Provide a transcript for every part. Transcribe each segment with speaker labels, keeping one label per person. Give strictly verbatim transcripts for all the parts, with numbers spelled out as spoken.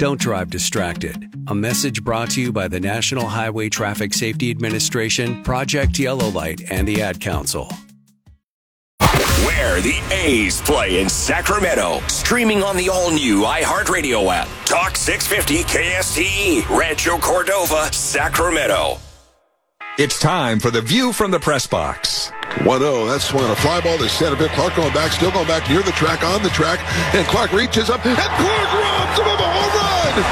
Speaker 1: Don't drive distracted. A message brought to you by the National Highway Traffic Safety Administration, Project Yellow Light, and the Ad Council.
Speaker 2: Where the A's play in Sacramento. Streaming on the all-new iHeartRadio app. Talk six fifty K S T E, Rancho Cordova, Sacramento.
Speaker 3: It's time for the View from the Press Box.
Speaker 4: one oh, that's swung on a fly ball to center field. Clark going back, still going back near the track, on the track, and Clark reaches up, and Clark robs him of a home run!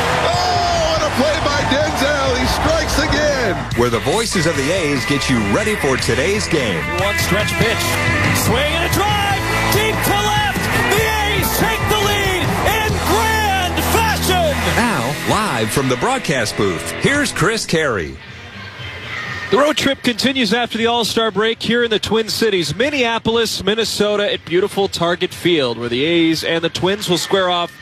Speaker 4: Oh, and a play by Denzel. He strikes again.
Speaker 3: Where the voices of the A's get you ready for today's game.
Speaker 5: One stretch pitch. Swing and a drive. Deep to left. The A's take the lead in grand fashion.
Speaker 3: Now, live from the broadcast booth, here's Chris Carey.
Speaker 5: The road trip continues after the All-Star break here in the Twin Cities. Minneapolis, Minnesota at beautiful Target Field, where the A's and the Twins will square off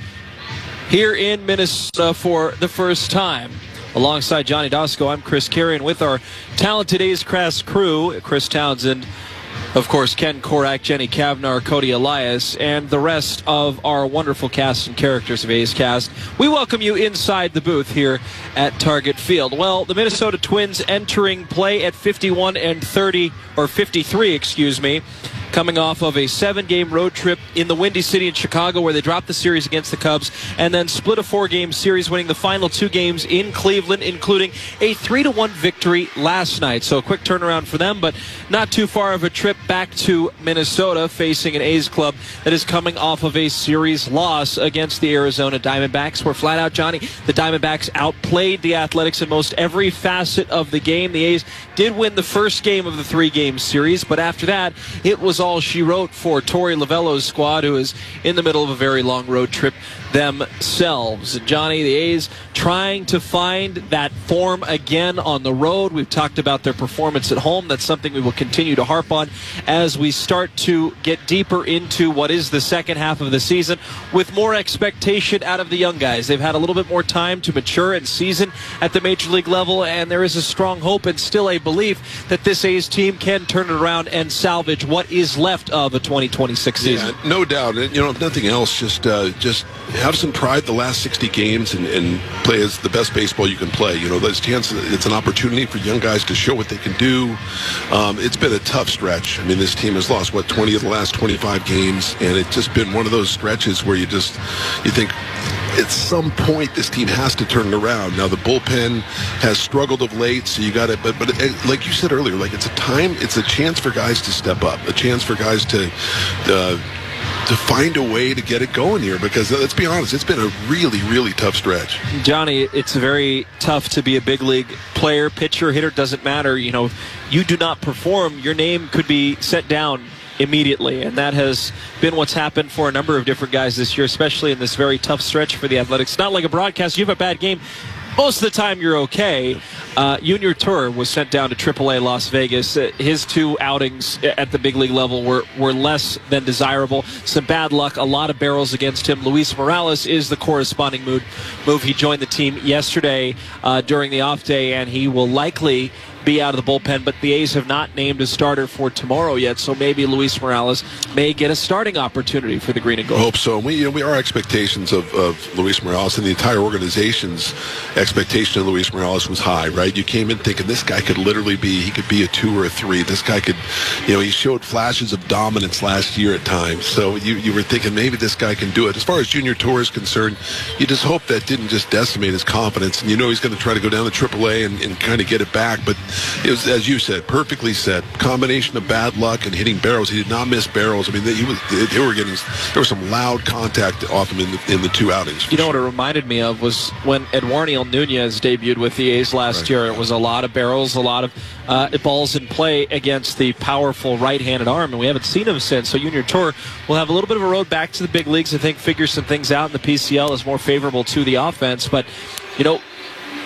Speaker 5: here in Minnesota for the first time. Alongside Johnny Dosco, I'm Chris Carey, and with our talented A's Cast crew, Chris Townsend, of course, Ken Korak, Jenny Kavnar, Cody Elias, and the rest of our wonderful cast and characters of A's Cast. We welcome you inside the booth here at Target Field. Well, the Minnesota Twins entering play at fifty-one and thirty, or fifty-three, excuse me, coming off of a seven-game road trip in the Windy City in Chicago, where they dropped the series against the Cubs and then split a four-game series, winning the final two games in Cleveland, including a three to one victory last night. So a quick turnaround for them, but not too far of a trip back to Minnesota, facing an A's club that is coming off of a series loss against the Arizona Diamondbacks, where flat out, Johnny, the Diamondbacks outplayed the Athletics in most every facet of the game. The A's did win the first game of the three-game series, but after that, it was all she wrote for Torey Lovullo's squad, who is in the middle of a very long road trip themselves. And Johnny, the A's trying to find that form again on the road. We've talked about their performance at home. That's something we will continue to harp on as we start to get deeper into what is the second half of the season, with more expectation out of the young guys. They've had a little bit more time to mature and season at the major league level, and there is a strong hope and still a belief that this A's team can turn it around and salvage what is left of a twenty twenty-six season.
Speaker 4: Yeah, no doubt. And, you know, if nothing else, just uh, just have some pride the last sixty games and, and play as the best baseball you can play. You know, there's a chance, it's an opportunity for young guys to show what they can do. Um, it's been a tough stretch. I mean, this team has lost, what, twenty of the last twenty-five games, and it's just been one of those stretches where you just, you think, at some point this team has to turn it around. Now the bullpen has struggled of late, so you got it. But but it, like you said earlier, like it's a time, it's a chance for guys to step up, a chance for guys to uh, to find a way to get it going here. Because let's be honest, it's been a really really tough stretch.
Speaker 5: Johnny, it's very tough to be a big league player, pitcher, hitter. Doesn't matter. You know, you do not perform, your name could be set down immediately, and that has been what's happened for a number of different guys this year, especially in this very tough stretch for the Athletics. Not like a broadcast, you have a bad game, most of the time you're okay. Uh, Junior Tur was sent down to triple A Las Vegas. Uh, his two outings at the big league level were, were less than desirable. Some bad luck, a lot of barrels against him. Luis Morales is the corresponding move. move. He joined the team yesterday uh, during the off day, and he will likely be out of the bullpen, but the A's have not named a starter for tomorrow yet, so maybe Luis Morales may get a starting opportunity for the Green and Gold.
Speaker 4: I hope so. We, you know, we our expectations of, of Luis Morales and the entire organization's expectation of Luis Morales was high, right? You came in thinking this guy could literally be, he could be a two or a three. This guy could, you know, he showed flashes of dominance last year at times, so you, you were thinking maybe this guy can do it. As far as Junior Tur is concerned, you just hope that didn't just decimate his confidence, and you know he's going to try to go down to triple A and, and kind of get it back, but it was, as you said, perfectly said. Combination of bad luck and hitting barrels. He did not miss barrels. I mean, they, he was, they were getting, there was some loud contact off him in the, in the two outings.
Speaker 5: You know
Speaker 4: sure.
Speaker 5: what it reminded me of was when Eduardo Nunez debuted with the A's last
Speaker 4: right.
Speaker 5: year. It was a lot of barrels, a lot of uh, balls in play against the powerful right-handed arm, and we haven't seen him since. So Junior Tur will have a little bit of a road back to the big leagues. I think figure some things out, and the P C L is more favorable to the offense. But, you know,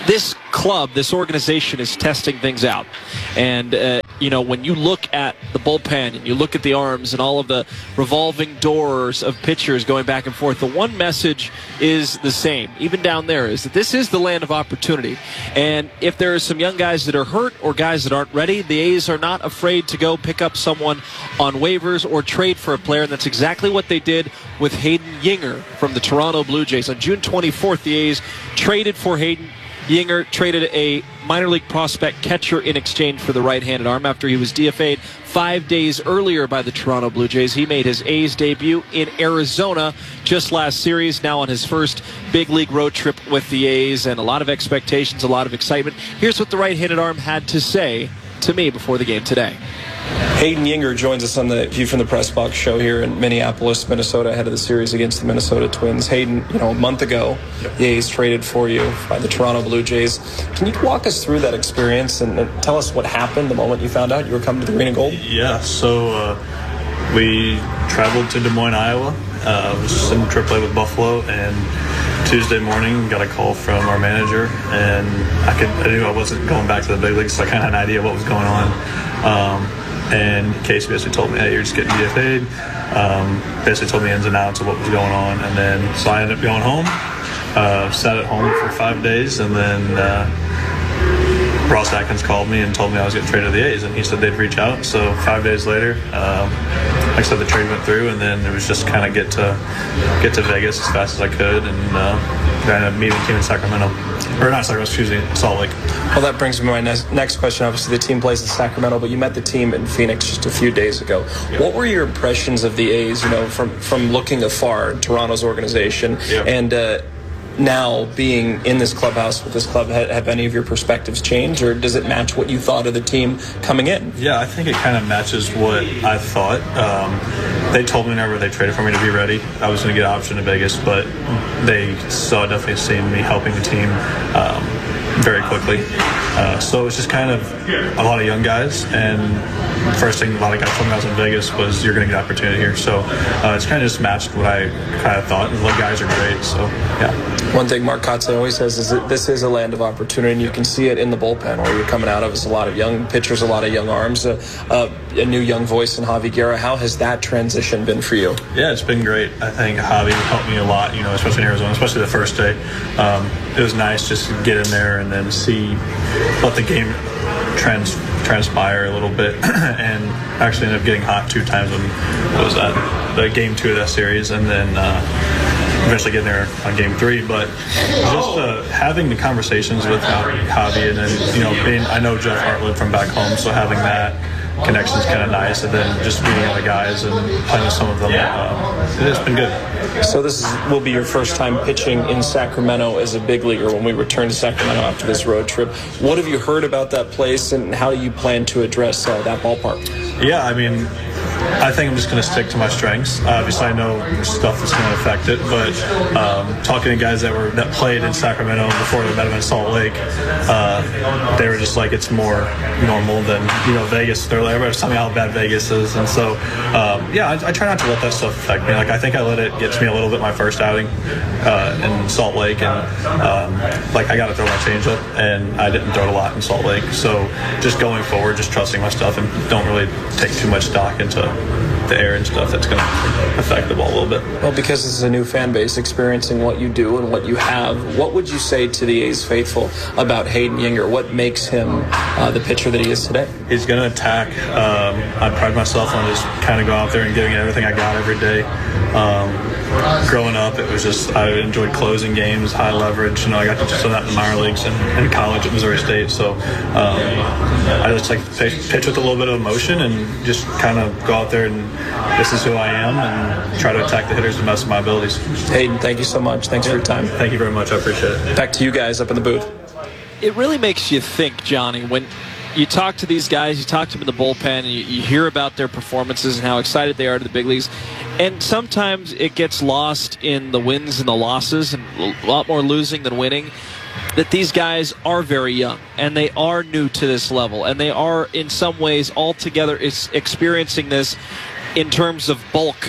Speaker 5: this club, this organization is testing things out. And, uh, you know, when you look at the bullpen and you look at the arms and all of the revolving doors of pitchers going back and forth, the one message is the same, even down there, is that this is the land of opportunity. And if there are some young guys that are hurt or guys that aren't ready, the A's are not afraid to go pick up someone on waivers or trade for a player. And that's exactly what they did with Hayden Yinger from the Toronto Blue Jays. On June twenty-fourth, the A's traded for Hayden. Yinger traded a minor league prospect catcher in exchange for the right-handed arm after he was D F A'd five days earlier by the Toronto Blue Jays. He made his A's debut in Arizona just last series, now on his first big league road trip with the A's, and a lot of expectations, a lot of excitement. Here's what the right-handed arm had to say to me before the game today.
Speaker 6: Hayden Yinger joins us on the View from the Press Box show here in Minneapolis, Minnesota, ahead of the series against the Minnesota Twins. Hayden, you know, a month ago, the A's traded for you by the Toronto Blue Jays. Can you walk us through that experience and, and tell us what happened the moment you found out you were coming to the Green and Gold?
Speaker 7: Yeah, so uh, we traveled to Des Moines, Iowa. Uh, was in triple A with Buffalo, and Tuesday morning got a call from our manager, and I could I knew I wasn't going back to the big leagues, so I kind of had an idea what was going on. Um, And Casey basically told me, hey, you're just getting D F A'd. Um, basically told me ins and outs of what was going on. And then, so I ended up going home, uh, sat at home for five days. And then uh, Ross Atkins called me and told me I was getting traded to the A's. And he said they'd reach out. So five days later, um, like I said, the trade went through. And then it was just kind of get to get to Vegas as fast as I could. And uh, I ended up meeting the team in Sacramento. Or not Sacramento, excuse me, Salt Lake.
Speaker 6: Well, that brings me to my next, next question. Obviously, the team plays in Sacramento, but you met the team in Phoenix just a few days ago. Yeah. What were your impressions of the A's, you know, from, from looking afar, Toronto's organization, yeah. and uh, now being in this clubhouse with this club? Have, have any of your perspectives changed, or does it match what you thought of the team coming in?
Speaker 7: Yeah, I think it kind of matches what I thought. Um, they told me whenever they traded for me to be ready, I was going to get an option to Vegas, but they saw definitely seeing me helping the team um, very quickly. Uh, so it was just kind of a lot of young guys, and first thing a lot of guys told me I was in Vegas was you're going to get an opportunity here. So uh, it's kind of just matched what I kind of thought, and the guys are great. So yeah.
Speaker 6: One thing Mark Kotsay always says is that this is a land of opportunity, and you can see it in the bullpen where you're coming out of. It's a lot of young pitchers, a lot of young arms, uh, uh, a new young voice in Javi Guerra. How has that transition been for you?
Speaker 7: Yeah, it's been great. I think Javi helped me a lot, you know, especially in Arizona, especially the first day. Um, it was nice just to get in there and then see, let the game trans transpire a little bit, and actually ended up getting hot two times when what was that the game two of that series, and then uh, eventually getting there on game three. But just uh, having the conversations with Javi, and then you know, being I know Jeff Hartwood from back home, so having that connection is kind of nice, and then just meeting other guys and playing with some of them, uh, it's been good.
Speaker 6: So this is, will be your first time pitching in Sacramento as a big leaguer when we return to Sacramento after this road trip. What have you heard about that place, and how do you plan to address uh, that ballpark?
Speaker 7: Yeah, I mean, I think I'm just going to stick to my strengths. Uh, obviously, I know there's stuff that's going to affect it, but um, talking to guys that were that played in Sacramento before they met them in Salt Lake, uh, they were just like, it's more normal than, you know, Vegas. They're like, everybody's telling me how bad Vegas is, and so um, yeah, I, I try not to let that stuff affect me. Like, I think I let it get to me a little bit my first outing uh, in Salt Lake, and um, like I got to throw my changeup, and I didn't throw it a lot in Salt Lake. So just going forward, just trusting my stuff, and don't really take too much stock into the air and stuff that's going to affect the ball a little bit.
Speaker 6: Well, because this is a new fan base experiencing what you do and what you have, what would you say to the A's faithful about Hayden Yinger? What makes him uh, the pitcher that he is today?
Speaker 7: He's going to attack. Um, I pride myself on just kind of go out there and giving it everything I got every day. Um, growing up, it was just, I enjoyed closing games, high leverage. You know, I got to do that in the minor leagues and in college at Missouri State. So um, I just like to pitch with a little bit of emotion and just kind of go out there and this is who I am, and try to attack the hitters to the best of my abilities.
Speaker 6: Hayden, thank you so much. Thanks yeah. for your time.
Speaker 7: Thank you very much. I appreciate it.
Speaker 6: Back to you guys up in the booth.
Speaker 5: It really makes you think, Johnny, when you talk to these guys, you talk to them in the bullpen, and you, you hear about their performances and how excited they are to the big leagues. And sometimes it gets lost in the wins and the losses, and a lot more losing than winning, that these guys are very young, and they are new to this level, and they are in some ways altogether experiencing this in terms of bulk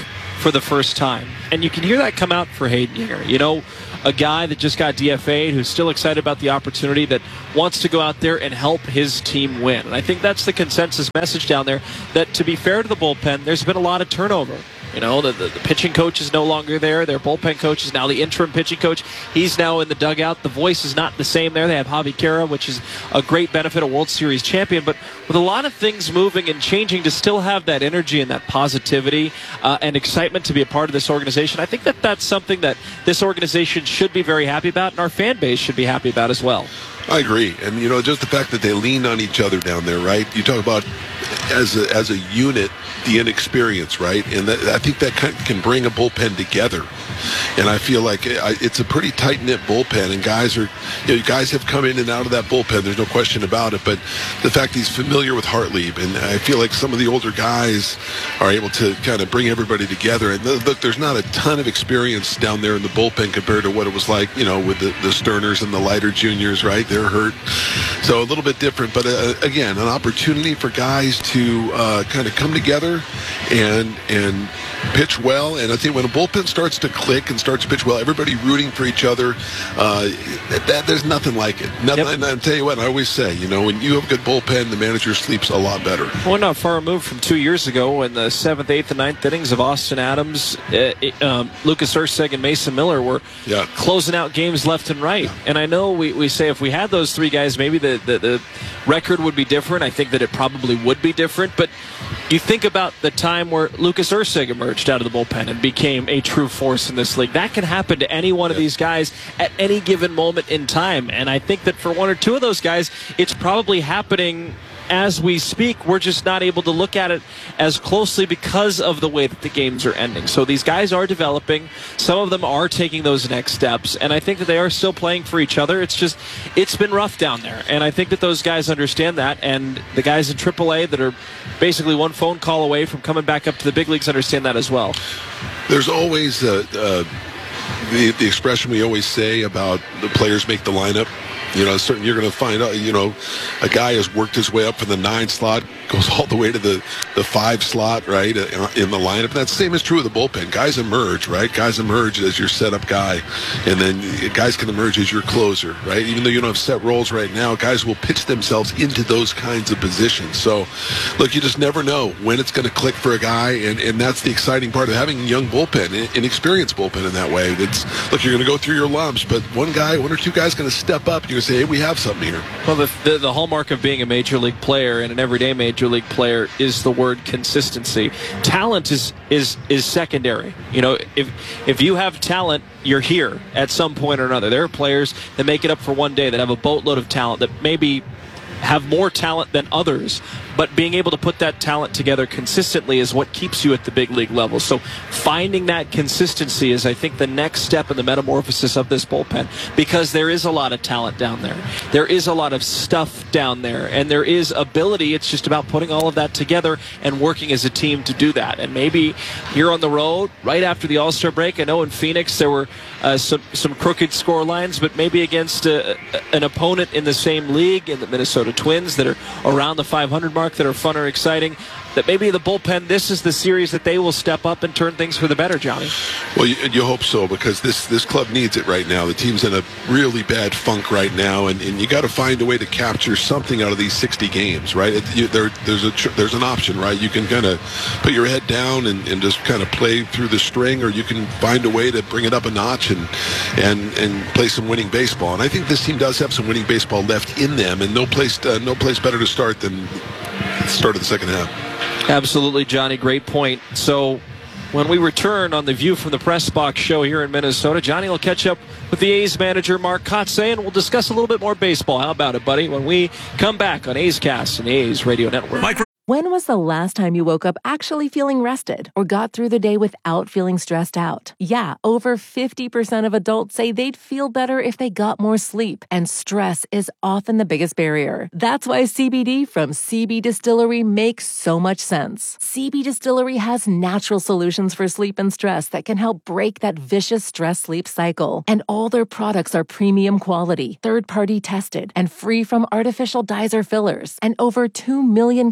Speaker 5: for the first time. And you can hear that come out for Hayden Yinger. You know, a guy that just got D F A'd who's still excited about the opportunity, that wants to go out there and help his team win. And I think that's the consensus message down there, that to be fair to the bullpen, there's been a lot of turnover. You know, the, the, the pitching coach is no longer there. Their bullpen coach is now the interim pitching coach. He's now in the dugout. The voice is not the same there. They have Javi Guerra, which is a great benefit, a World Series champion. But with a lot of things moving and changing, to still have that energy and that positivity uh, and excitement to be a part of this organization, I think that that's something that this organization should be very happy about, and our fan base should be happy about as well.
Speaker 4: I agree. And, you know, just the fact that they lean on each other down there, right? You talk about as a, as a unit, the inexperience, right? And that, I think that can bring a bullpen together. And I feel like it's a pretty tight-knit bullpen, and guys are, you know, guys have come in and out of that bullpen. There's no question about it. But the fact he's familiar with Hartlieb, and I feel like some of the older guys are able to kind of bring everybody together. And look, there's not a ton of experience down there in the bullpen compared to what it was like, you know, with the, the Sterners and the Leiter Juniors, right? They're hurt. So a little bit different. But uh, again, an opportunity for guys to uh, kind of come together and and pitch well. And I think when a bullpen starts to click and starts to pitch well, everybody rooting for each other, uh, that, there's nothing like it. Nothing, yep. And I'll tell you what, I always say, you know, when you have a good bullpen, the manager sleeps a lot better.
Speaker 5: We're not far removed from two years ago when the seventh, eighth, and ninth innings of Austin Adams, uh, um, Lucas Erceg, and Mason Miller were yeah. closing out games left and right. Yeah. And I know we, we say if we had those three guys, maybe the, the, the record would be different. I think that it probably would be different. But you think about the time where Lucas Erceg emerged out of the bullpen and became a true force in this league. That can happen to any one of these guys at any given moment in time. And I think that for one or two of those guys, it's probably happening as we speak. We're just not able to look at it as closely because of the way that the games are ending. So these guys are developing. Some of them are taking those next steps, and I think that they are still playing for each other. It's just, it's been rough down there, and I think that those guys understand that, and the guys in triple A that are basically one phone call away from coming back up to the big leagues understand that as well.
Speaker 4: There's always a, uh, the, the expression we always say about the players make the lineup. You know, certain you're going to find out, you know, a guy has worked his way up from the nine slot, goes all the way to the, the five slot, right, in the lineup. And that same is true of the bullpen. Guys emerge, right? Guys emerge as your setup guy, and then guys can emerge as your closer, right? Even though you don't have set roles right now, guys will pitch themselves into those kinds of positions. So, look, you just never know when it's going to click for a guy, and, and that's the exciting part of having a young bullpen, an experienced bullpen in that way. It's, look, you're going to go through your lumps, but one guy, one or two guys going to step up. You're say, hey, we have something here.
Speaker 5: Well, the, the the hallmark of being a major league player and an everyday major league player is the word consistency. Talent is is is secondary. You know, if if you have talent, you're here at some point or another. There are players that make it up for one day that have a boatload of talent that maybe have more talent than others, but being able to put that talent together consistently is what keeps you at the big league level. So finding that consistency is, I think, the next step in the metamorphosis of this bullpen, because there is a lot of talent down there. There is a lot of stuff down there, and there is ability. It's just about putting all of that together and working as a team to do that. And maybe here on the road, right after the All-Star break, I know in Phoenix there were uh, some, some crooked score lines, but maybe against a, an opponent in the same league, in the Minnesota Twins, that are around the five hundred mark, that are fun or exciting, that maybe the bullpen, this is the series that they will step up and turn things for the better, Johnny.
Speaker 4: Well, you, you hope so, because this, this club needs it right now. The team's in a really bad funk right now, and, and you got to find a way to capture something out of these sixty games, right? It, you, there, there's a there's an option, right? You can kind of put your head down and, and just kind of play through the string, or you can find a way to bring it up a notch and and and play some winning baseball. And I think this team does have some winning baseball left in them, and no place uh, no place better to start than the start of the second half.
Speaker 5: Absolutely, Johnny. Great point. So when we return on the View from the Press Box show here in Minnesota, Johnny will catch up with the A's manager, Mark Kotsay, and we'll discuss a little bit more baseball. How about it, buddy? When we come back on A's Cast and the A's Radio Network. Mike-
Speaker 8: When was the last time you woke up actually feeling rested or got through the day without feeling stressed out? Yeah, over fifty percent of adults say they'd feel better if they got more sleep, and stress is often the biggest barrier. That's why C B D from C B Distillery makes so much sense. C B Distillery has natural solutions for sleep and stress that can help break that vicious stress-sleep cycle. And all their products are premium quality, third-party tested, and free from artificial dyes or fillers. And over two million customers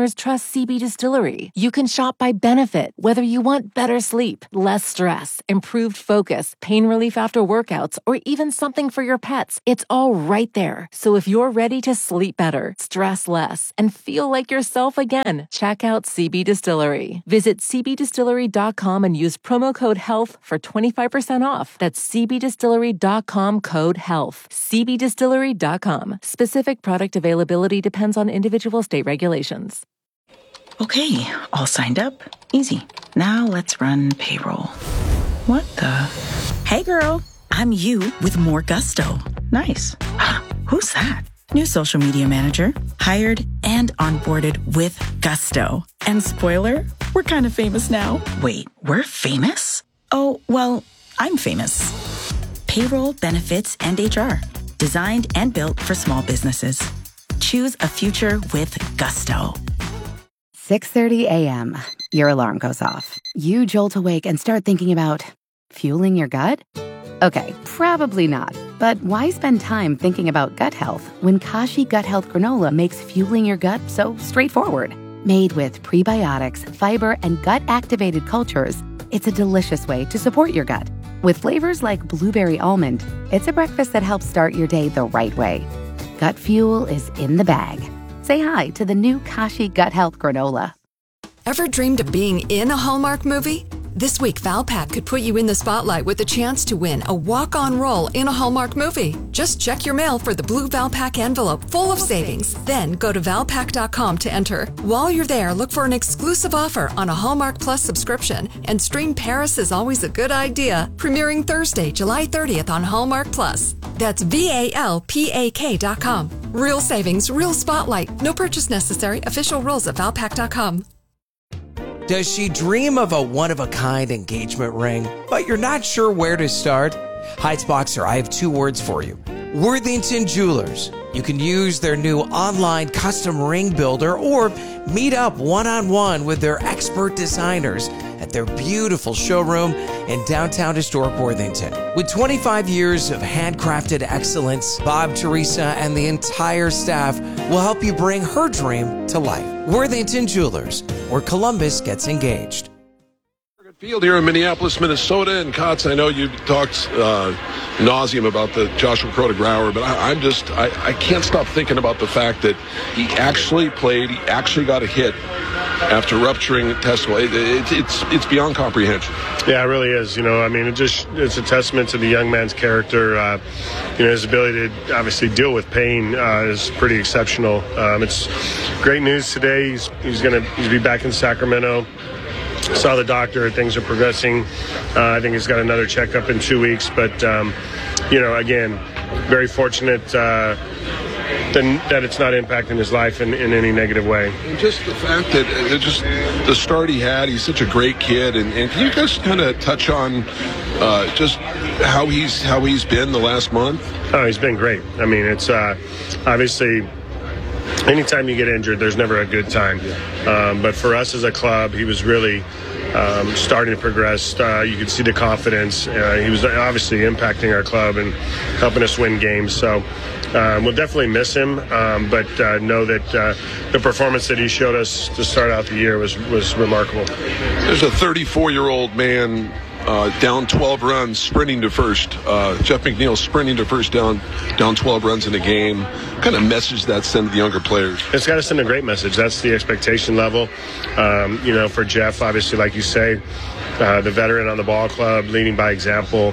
Speaker 8: customers trust C B Distillery. You can shop by benefit, whether you want better sleep, less stress, improved focus, pain relief after workouts, or even something for your pets. It's all right there. So if you're ready to sleep better, stress less, and feel like yourself again, check out C B Distillery. Visit c b distillery dot com and use promo code HEALTH for twenty-five percent off. That's c b distillery dot com code HEALTH. c b distillery dot com. Specific product availability depends on individual state regulations.
Speaker 9: Okay, all signed up. Easy. Now let's run payroll. What the? Hey girl, I'm you with more gusto. Nice. Who's that? New social media manager. Hired and onboarded with gusto. And spoiler, we're kind of famous now. Wait, we're famous? Oh, well, I'm famous. Payroll, benefits, and H R. Designed and built for small businesses. Choose a future with gusto.
Speaker 10: six thirty a.m. Your alarm goes off. You jolt awake and start thinking about fueling your gut? Okay, probably not. But why spend time thinking about gut health when Kashi Gut Health Granola makes fueling your gut so straightforward? Made with prebiotics, fiber, and gut-activated cultures, it's a delicious way to support your gut. With flavors like blueberry almond, it's a breakfast that helps start your day the right way. Gut fuel is in the bag. Say hi to the new Kashi Gut Health Granola.
Speaker 11: Ever dreamed of being in a Hallmark movie? This week, Valpak could put you in the spotlight with a chance to win a walk-on role in a Hallmark movie. Just check your mail for the blue Valpak envelope full of savings. Then go to valpak dot com to enter. While you're there, look for an exclusive offer on a Hallmark Plus subscription and stream Paris is Always a Good Idea, premiering Thursday, July thirtieth on Hallmark Plus. That's V A L P A K dot com. Real savings, real spotlight. No purchase necessary. Official rules at valpak dot com.
Speaker 12: Does she dream of a one-of-a-kind engagement ring, but you're not sure where to start? Heights Boxer, I have two words for you. Worthington Jewelers. You can use their new online custom ring builder or meet up one-on-one with their expert designers at their beautiful showroom in downtown historic Worthington. With twenty-five years of handcrafted excellence, Bob, Teresa, and the entire staff will help you bring her dream to life. Worthington Jewelers, where Columbus gets engaged.
Speaker 4: Field here in Minneapolis, Minnesota, and Kotz, I know you talked uh, nauseum about the Joshua Crota-Grauer, but I, I'm just, I, I can't stop thinking about the fact that he actually played, he actually got a hit after rupturing testicle. It, it, it's it's beyond comprehension.
Speaker 13: Yeah, it really is. You know, I mean, it just it's a testament to the young man's character. Uh, you know, his ability to obviously deal with pain uh, is pretty exceptional. Um, it's great news today. He's he's gonna he's be back in Sacramento. Saw the doctor. Things are progressing. Uh, I think he's got another checkup in two weeks. But, um, you know, again, very fortunate uh, that, that it's not impacting his life in, in any negative way.
Speaker 4: And just the fact that uh, just the start he had, he's such a great kid. And, and can you guys kind of touch on uh, just how he's how he's been the last month?
Speaker 13: Oh, he's been great. I mean, it's uh, obviously... anytime you get injured, there's never a good time. Um, but for us as a club, he was really um, starting to progress. Uh, you could see the confidence. Uh, he was obviously impacting our club and helping us win games. So um, we'll definitely miss him, um, but uh, know that uh, the performance that he showed us to start out the year was, was remarkable.
Speaker 4: There's a thirty-four-year-old man Uh, down twelve runs, sprinting to first. Uh, Jeff McNeil sprinting to first down down twelve runs in a game. What kind of message that send to the younger players?
Speaker 13: It's got to send a great message. That's the expectation level. Um, you know, for Jeff, obviously, like you say, uh, the veteran on the ball club, leading by example.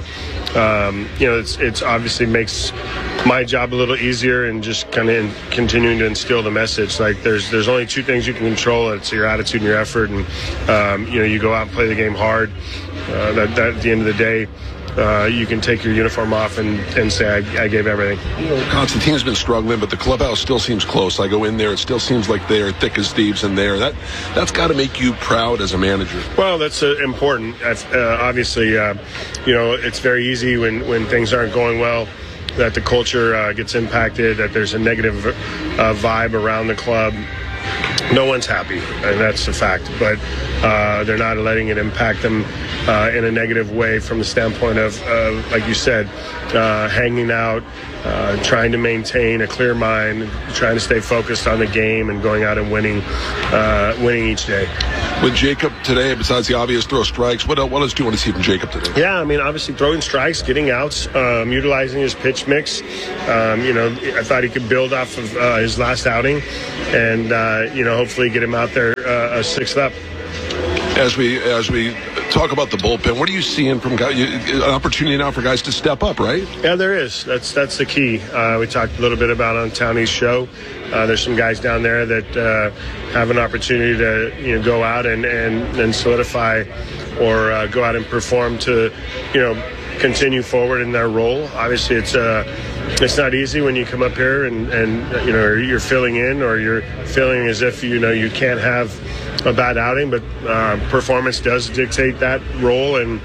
Speaker 13: Um, you know, it's it's obviously makes my job a little easier and just kind of continuing to instill the message. Like there's there's only two things you can control. It's your attitude and your effort. And, um, you know, you go out and play the game hard. Uh, that, that at the end of the day, uh, you can take your uniform off and, and say, I, I gave everything.
Speaker 4: You know, Constantine's been struggling, but the clubhouse still seems close. I go in there, it still seems like they're thick as thieves in there. That, that's got to make you proud as a manager.
Speaker 13: Well, that's uh, important. That's, uh, obviously, uh, you know, it's very easy when, when things aren't going well that the culture uh, gets impacted, that there's a negative uh, vibe around the club. no one's happy, and that's a fact. But uh, they're not letting it impact them uh, in a negative way from the standpoint of, uh, like you said, uh, hanging out, uh, trying to maintain a clear mind, trying to stay focused on the game and going out and winning, uh, winning each day.
Speaker 4: With Jacob today, besides the obvious throw strikes, what else, what else do you want to see from Jacob today?
Speaker 13: Yeah, I mean, obviously throwing strikes, getting outs, um, utilizing his pitch mix. Um, you know, I thought he could build off of uh, his last outing and, uh, you know, hopefully get him out there uh, a sixth up.
Speaker 4: As we as we talk about the bullpen, what are you seeing from guys? An opportunity now for guys to step up, right?
Speaker 13: Yeah, there is. That's that's the key. Uh, we talked a little bit about on Townie's show. Uh, there's some guys down there that uh, have an opportunity to you know go out and and, and solidify or uh, go out and perform to you know continue forward in their role. Obviously, it's uh, it's not easy when you come up here and and you know you're filling in or you're feeling as if you know you can't have a bad outing, but uh, performance does dictate that role. And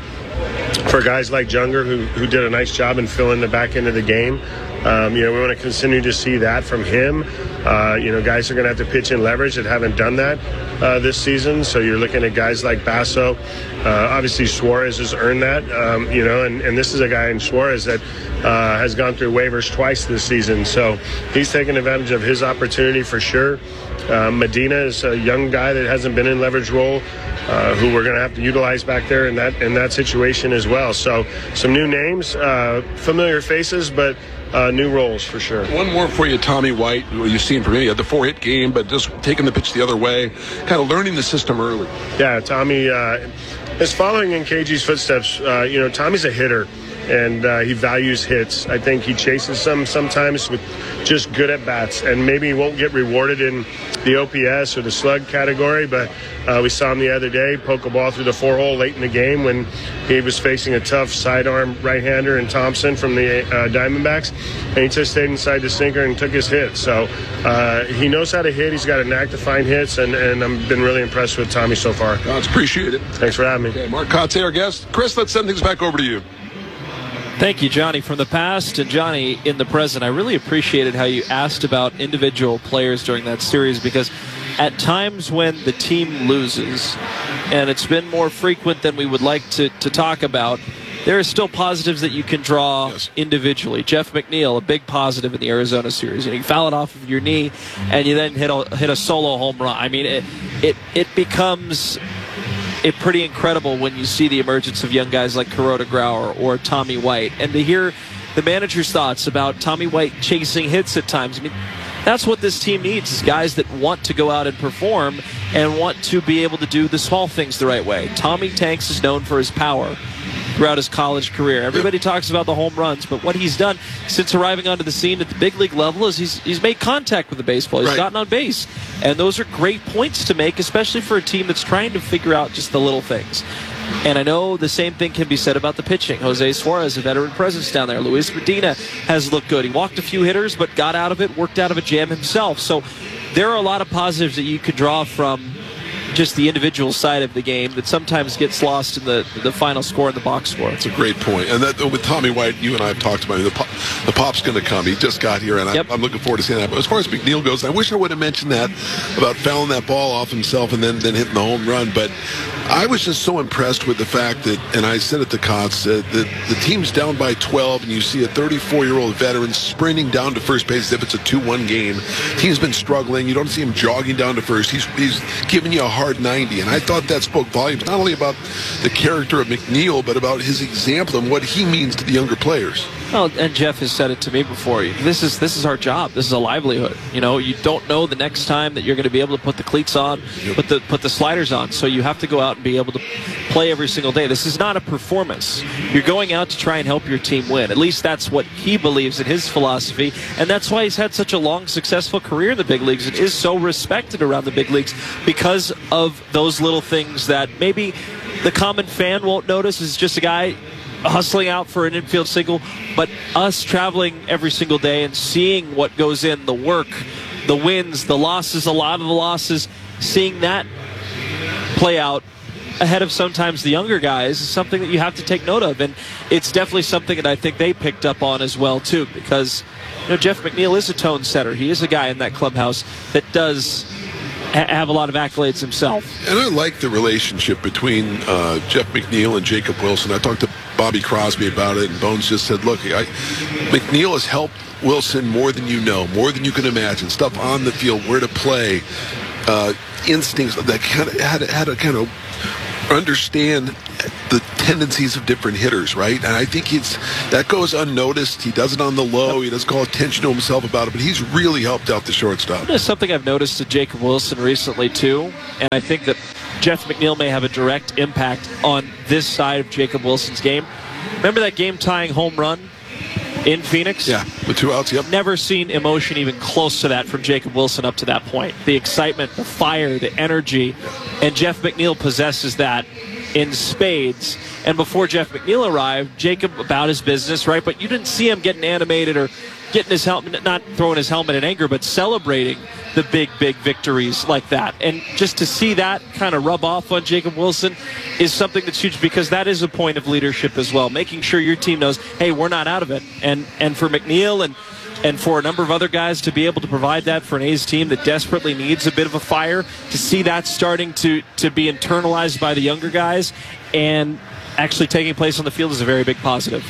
Speaker 13: for guys like Junger, who who did a nice job in filling the back end of the game, um, you know, we want to continue to see that from him. Uh, you know, guys are going to have to pitch in leverage that haven't done that uh, this season. So you're looking at guys like Basso. Uh, obviously, Suarez has earned that, um, you know, and, and this is a guy in Suarez that uh, has gone through waivers twice this season. So he's taken advantage of his opportunity for sure. Uh, Medina is a young guy that hasn't been in leverage role, uh, who we're going to have to utilize back there in that in that situation as well. So some new names, uh, familiar faces, but uh, new roles for sure.
Speaker 4: One more for you, Tommy White. You've seen from him, he had the four-hit game, but just taking the pitch the other way, kind of learning the system early.
Speaker 13: Yeah, Tommy uh, is following in K G's footsteps. Uh, you know, Tommy's a hitter. And uh, he values hits. I think he chases some sometimes with just good at bats, and maybe he won't get rewarded in the O P S or the slug category. But uh, we saw him the other day poke a ball through the four hole late in the game when he was facing a tough sidearm right-hander in Thompson from the uh, Diamondbacks, and he just stayed inside the sinker and took his hit. So uh, he knows how to hit. He's got a knack to find hits, and, and I've been really impressed with Tommy so far.
Speaker 4: God's appreciate it.
Speaker 13: Thanks for having me.
Speaker 4: Okay, Mark Kotsay, our guest. Chris, let's send things back over to you.
Speaker 5: Thank you, Johnny. From the past and Johnny in the present, I really appreciated how you asked about individual players during that series, because at times when the team loses, and it's been more frequent than we would like to, to talk about, there are still positives that you can draw yes. individually. Jeff McNeil, a big positive in the Arizona series. You know, you foul it off of your knee, and you then hit a, hit a solo home run. I mean, it it, it becomes... It's pretty incredible when you see the emergence of young guys like Kuroda Grauer or Tommy White, and to hear the manager's thoughts about Tommy White chasing hits at times. I mean, that's what this team needs, is guys that want to go out and perform and want to be able to do the small things the right way. Tommy Tanks is known for his power throughout his college career. Everybody talks about the home runs, but what he's done since arriving onto the scene at the big league level is he's he's made contact with the baseball. He's right. gotten on base. And those are great points to make, especially for a team that's trying to figure out just the little things. And I know the same thing can be said about the pitching. Jose Suarez, a veteran presence down there. Luis Medina has looked good. He walked a few hitters, but got out of it, worked out of a jam himself. So there are a lot of positives that you could draw from just the individual side of the game that sometimes gets lost in the the final score and the box score.
Speaker 4: That's a great point. And that with Tommy White, you and I have talked about it. The, pop, the pop's going to come. He just got here, and yep. I, I'm looking forward to seeing that. But as far as McNeil goes, I wish I would have mentioned that about fouling that ball off himself and then, then hitting the home run. But I was just so impressed with the fact that, and I said it to Kotz, uh, that the team's down by twelve, and you see a thirty-four-year-old veteran sprinting down to first base as if it's a two one game. Team's been struggling. You don't see him jogging down to first. He's, he's giving you a hard ninety, and I thought that spoke volumes not only about the character of McNeil, but about his example and what he means to the younger players.
Speaker 5: Well, and Jeff has said it to me before. This is this is our job. This is a livelihood. You know, you don't know the next time that you're going to be able to put the cleats on, yep. put the put the sliders on. So you have to go out and be able to play every single day. This is not a performance. You're going out to try and help your team win. At least that's what he believes in his philosophy, and that's why he's had such a long, successful career in the big leagues and is so respected around the big leagues, because of those little things that maybe the common fan won't notice. Is just a guy hustling out for an infield single, but us traveling every single day and seeing what goes in, the work, the wins, the losses, a lot of the losses, seeing that play out ahead of sometimes the younger guys is something that you have to take note of. And it's definitely something that I think they picked up on as well, too, because you know, Jeff McNeil is a tone setter. He is a guy in that clubhouse that does ha- have a lot of accolades himself.
Speaker 4: And I like the relationship between uh, Jeff McNeil and Jacob Wilson. I talked to Bobby Crosby about it, and Bones just said, look, I, McNeil has helped Wilson more than you know, more than you can imagine. Stuff on the field, where to play, uh, instincts that kind of had, had to kind of understand the tendencies of different hitters, right? And I think it's that goes unnoticed. He does it on the low. He doesn't call attention to himself about it, but he's really helped out the shortstop.
Speaker 5: There's something I've noticed to Jacob Wilson recently, too, and I think that Jeff McNeil may have a direct impact on this side of Jacob Wilson's game. Remember that game-tying home run in Phoenix?
Speaker 4: Yeah, with two outs, yep.
Speaker 5: Never seen emotion even close to that from Jacob Wilson up to that point. The excitement, the fire, the energy, and Jeff McNeil possesses that in spades. And before Jeff McNeil arrived, Jacob about his business, right? But you didn't see him getting animated or getting his helmet, not throwing his helmet in anger, but celebrating the big, big victories like that. And just to see that kind of rub off on Jacob Wilson is something that's huge, because that is a point of leadership as well, making sure your team knows, hey, we're not out of it. And and for McNeil and and for a number of other guys to be able to provide that for an A's team that desperately needs a bit of a fire, to see that starting to, to be internalized by the younger guys and actually taking place on the field is a very big positive.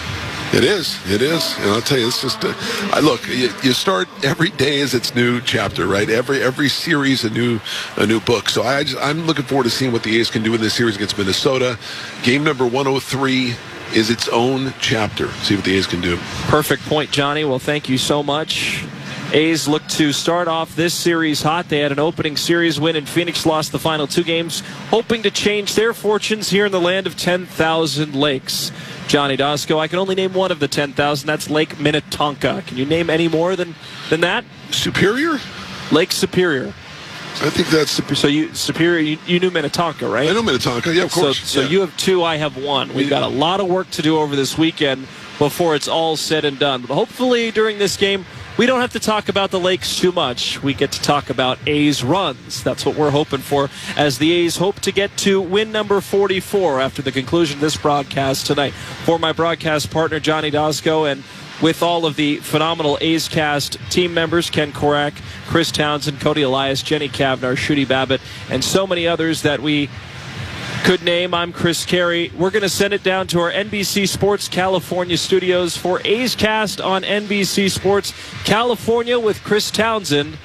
Speaker 4: It is. It is. And I'll tell you, it's just, a, I look, you, you start every day as its new chapter, right? Every every series a new a new book. So I just, I'm looking forward to seeing what the A's can do in this series against Minnesota. Game number one oh three is its own chapter. See what the A's can do.
Speaker 5: Perfect point, Johnny. Well, thank you so much. A's look to start off this series hot. They had an opening series win, and Phoenix lost the final two games, hoping to change their fortunes here in the land of ten thousand lakes. Johnny Dosko, I can only name one of the ten thousand. That's Lake Minnetonka. Can you name any more than, than that?
Speaker 4: Superior?
Speaker 5: Lake Superior.
Speaker 4: I think that's...
Speaker 5: So you Superior, you, you knew Minnetonka, right?
Speaker 4: I know Minnetonka, yeah, of course.
Speaker 5: So, so
Speaker 4: yeah.
Speaker 5: you have two, I have one. We've got a lot of work to do over this weekend before it's all said and done. But hopefully during this game, we don't have to talk about the Lakes too much. We get to talk about A's runs. That's what we're hoping for, as the A's hope to get to win number forty-four after the conclusion of this broadcast tonight. For my broadcast partner, Johnny Dosko, and with all of the phenomenal A's Cast team members, Ken Korak, Chris Townsend, Cody Elias, Jenny Kavnar, Shooty Babbitt, and so many others that we could name. I'm Chris Carey. We're going to send it down to our N B C Sports California studios for A's Cast on N B C Sports California with Chris Townsend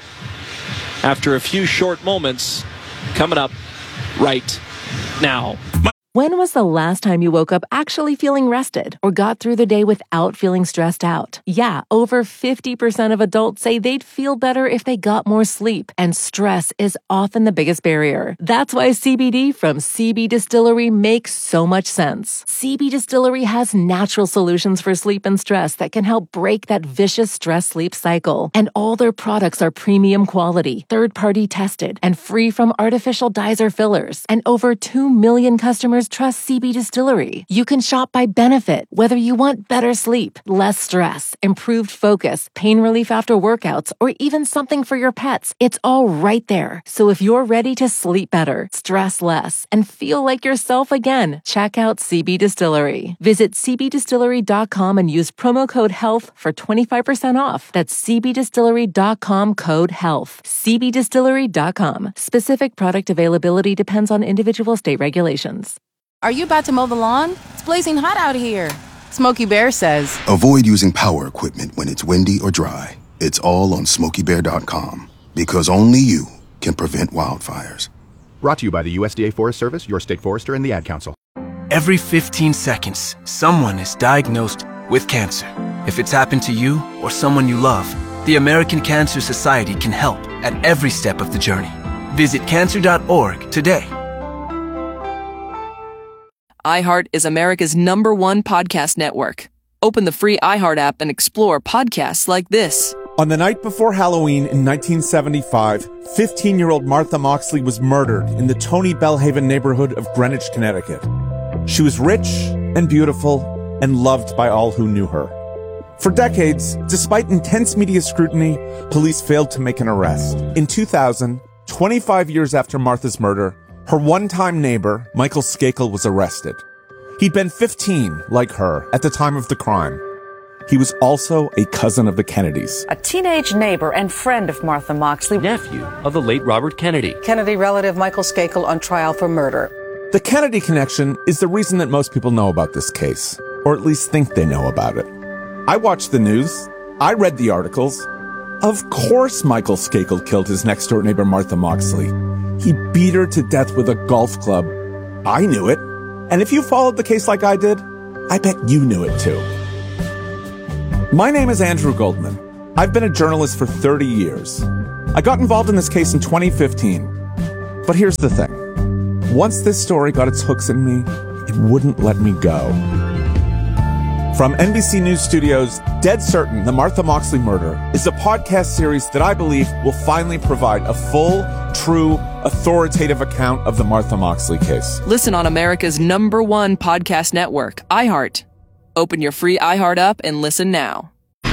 Speaker 5: after a few short moments coming up right now.
Speaker 8: When was the last time you woke up actually feeling rested or got through the day without feeling stressed out? Yeah, over fifty percent of adults say they'd feel better if they got more sleep, and stress is often the biggest barrier. That's why C B D from C B Distillery makes so much sense. C B Distillery has natural solutions for sleep and stress that can help break that vicious stress-sleep cycle. And all their products are premium quality, third-party tested, and free from artificial dyes or fillers. And over two million customers trust C B Distillery. You can shop by benefit, whether you want better sleep, less stress, improved focus, pain relief after workouts, or even something for your pets. It's all right there. So if you're ready to sleep better, stress less, and feel like yourself again, check out C B Distillery. Visit c b distillery dot com and use promo code HEALTH for twenty-five percent off. That's c b distillery dot com, code HEALTH. c b distillery dot com. Specific product availability depends on individual state regulations.
Speaker 14: Are you about to mow the lawn? It's blazing hot out here. Smokey Bear says,
Speaker 15: avoid using power equipment when it's windy or dry. It's all on smokey bear dot com, because only you can prevent wildfires.
Speaker 16: Brought to you by the U S D A Forest Service, your state forester, and the Ad Council.
Speaker 17: Every fifteen seconds, someone is diagnosed with cancer. If it's happened to you or someone you love, the American Cancer Society can help at every step of the journey. Visit cancer dot org today.
Speaker 18: iHeart is America's number one podcast network. Open the free iHeart app and explore podcasts like this.
Speaker 19: On the night before Halloween in nineteen seventy-five, fifteen-year-old Martha Moxley was murdered in the Tony Bellhaven neighborhood of Greenwich, Connecticut. She was rich and beautiful and loved by all who knew her. For decades, despite intense media scrutiny, police failed to make an arrest. In two thousand, twenty-five years after Martha's murder, her one-time neighbor, Michael Skakel, was arrested. He'd been fifteen, like her, at the time of the crime. He was also a cousin of the Kennedys.
Speaker 20: A teenage neighbor and friend of Martha Moxley.
Speaker 21: Nephew of the late Robert Kennedy.
Speaker 20: Kennedy relative Michael Skakel on trial for murder.
Speaker 19: The Kennedy connection is the reason that most people know about this case, or at least think they know about it. I watched the news. I read the articles. Of course Michael Skakel killed his next-door neighbor Martha Moxley. He beat her to death with a golf club. I knew it. And if you followed the case like I did, I bet you knew it too. My name is Andrew Goldman. I've been a journalist for thirty years. I got involved in this case in twenty fifteen. But here's the thing. Once this story got its hooks in me, it wouldn't let me go. From N B C News Studios, Dead Certain, The Martha Moxley Murder is a podcast series that I believe will finally provide a full, true, authoritative account of the Martha Moxley case.
Speaker 18: Listen on America's number one podcast network, iHeart. Open your free iHeart app and listen now.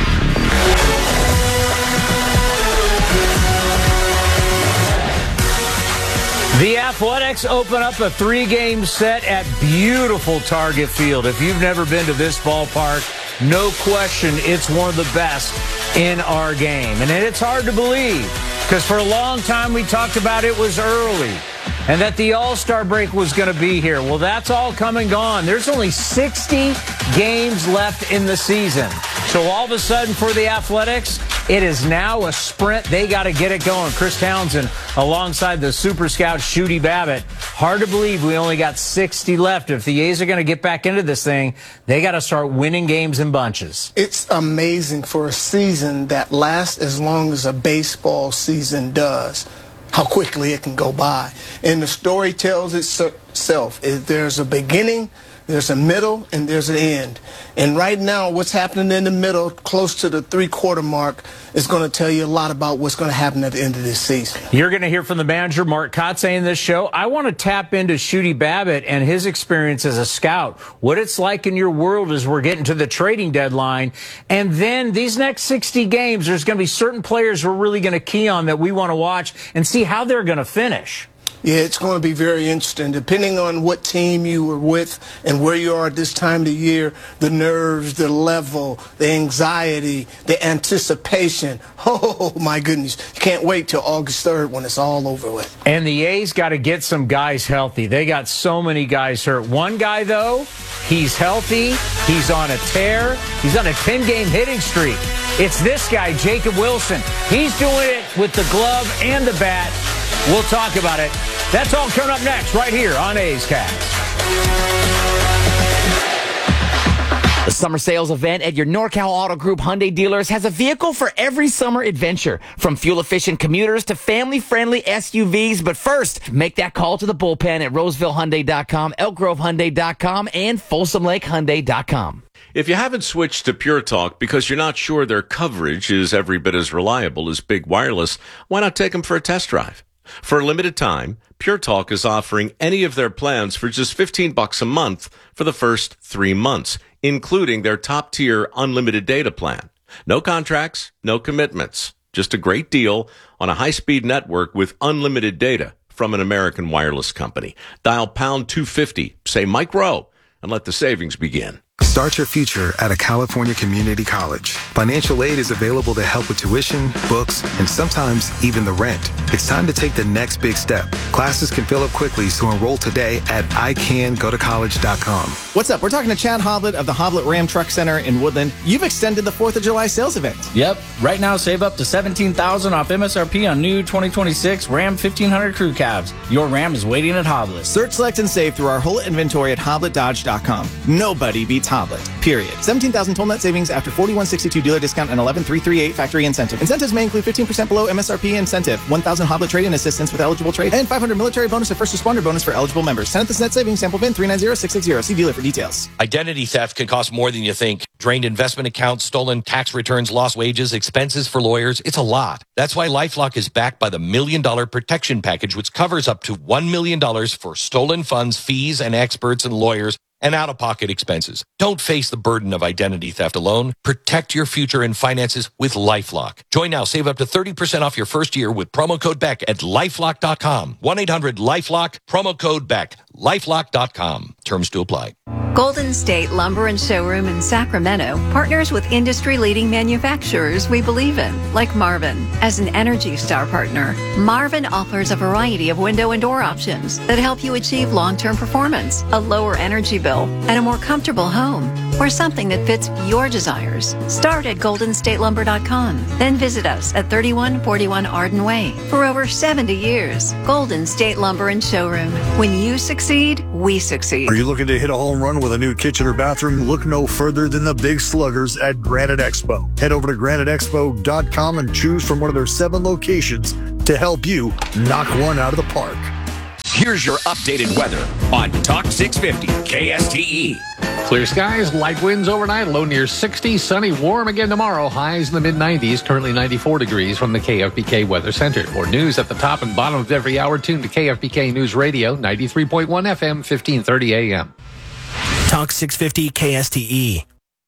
Speaker 22: The Athletics open up a three-game set at beautiful Target Field. If you've never been to this ballpark, no question it's one of the best in our game. And it's hard to believe, because for a long time we talked about it was early and that the All-Star break was going to be here. Well, that's all come and gone. There's only sixty games left in the season. So all of a sudden for the Athletics, it is now a sprint. They got to get it going. Chris Townsend alongside the super scout Shooty Babbitt. Hard to believe we only got sixty left. If the A's are going to get back into this thing, they got to start winning games in bunches.
Speaker 23: It's amazing for a season that lasts as long as a baseball season does, how quickly it can go by. And the story tells itself. There's a beginning, there's a middle, and there's an end. And right now, what's happening in the middle, close to the three-quarter mark, is going to tell you a lot about what's going to happen at the end of this season.
Speaker 22: You're going to hear from the manager, Mark Kotsay, in this show. I want to tap into Shooty Babbitt and his experience as a scout, what it's like in your world as we're getting to the trading deadline. And then these next sixty games, there's going to be certain players we're really going to key on that we want to watch and see how they're going to finish.
Speaker 23: Yeah, it's going to be very interesting. Depending on what team you were with and where you are at this time of the year, the nerves, the level, the anxiety, the anticipation. Oh, my goodness. You can't wait till August third when it's all over with.
Speaker 22: And the A's got to get some guys healthy. They got so many guys hurt. One guy, though, he's healthy. He's on a tear. He's on a ten-game hitting streak. It's this guy, Jacob Wilson. He's doing it with the glove and the bat. We'll talk about it. That's all coming up next right here on A's Cast.
Speaker 24: The summer sales event at your NorCal Auto Group Hyundai dealers has a vehicle for every summer adventure, from fuel-efficient commuters to family-friendly S U Vs. But first, make that call to the bullpen at Roseville Hyundai dot com, Elk Grove Hyundai dot com, and Folsom Lake Hyundai dot com.
Speaker 25: If you haven't switched to Pure Talk because you're not sure their coverage is every bit as reliable as Big Wireless, why not take them for a test drive? For a limited time, Pure Talk is offering any of their plans for just fifteen bucks a month for the first three months, including their top-tier unlimited data plan. No contracts, no commitments, just a great deal on a high-speed network with unlimited data from an American wireless company. Dial pound two fifty, say Mike Rowe, and let the savings begin.
Speaker 26: Start your future at a California community college. Financial aid is available to help with tuition, books, and sometimes even the rent. It's time to take the next big step. Classes can fill up quickly, so enroll today at I can go to college dot com.
Speaker 27: What's up? We're talking to Chad Hoblet of the Hoblet Ram Truck Center in Woodland. You've extended the fourth of July sales event.
Speaker 28: Yep. Right now, save up to seventeen thousand dollars off M S R P on new twenty twenty-six Ram fifteen hundred crew cabs. Your Ram is waiting at Hoblet.
Speaker 27: Search, select, and save through our whole inventory at Hoblet Dodge dot com. Nobody beats Hoblet. Period. seventeen thousand total net savings after forty-one sixty-two dealer discount and eleven three thirty-eight factory incentive. Incentives may include fifteen percent below M S R P incentive, one thousand Hoblet trade-in assistance with eligible trade, and five hundred military bonus and first responder bonus for eligible members. Send this net savings sample bin three nine zero six six zero. See dealer for details.
Speaker 29: Identity theft can cost more than you think. Drained investment accounts, stolen tax returns, lost wages, expenses for lawyers. It's a lot. That's why LifeLock is backed by the Million Dollar Protection Package, which covers up to one million dollars for stolen funds, fees, and experts and lawyers, and out-of-pocket expenses. Don't face the burden of identity theft alone. Protect your future and finances with LifeLock. Join now. Save up to thirty percent off your first year with promo code BECK at LifeLock dot com. one eight hundred LifeLock, promo code BECK. LifeLock dot com. Terms to apply.
Speaker 1: Golden State Lumber and Showroom in Sacramento partners with industry-leading manufacturers we believe in, like Marvin. As an Energy Star partner, Marvin offers a variety of window and door options that help you achieve long-term performance, a lower energy bill, and a more comfortable home, or something that fits your desires. Start at golden state lumber dot com, then visit us at thirty-one forty-one Arden Way. For over seventy years, Golden State Lumber and Showroom. When you succeed, we succeed.
Speaker 2: Are you looking to hit a home run with a new kitchen or bathroom? Look no further than the Big Sluggers at Granite Expo. Head over to granite expo dot com and choose from one of their seven locations to help you knock one out of the park.
Speaker 3: Here's your updated weather on Talk six fifty K S T E.
Speaker 6: Clear skies, light winds overnight, low near sixty, sunny, warm again tomorrow, highs in the mid nineties, currently ninety-four degrees from the K F B K Weather Center. For news at the top and bottom of every hour, tune to K F B K News Radio, ninety-three point one F M, fifteen thirty A M.
Speaker 7: Talk six fifty K S T E.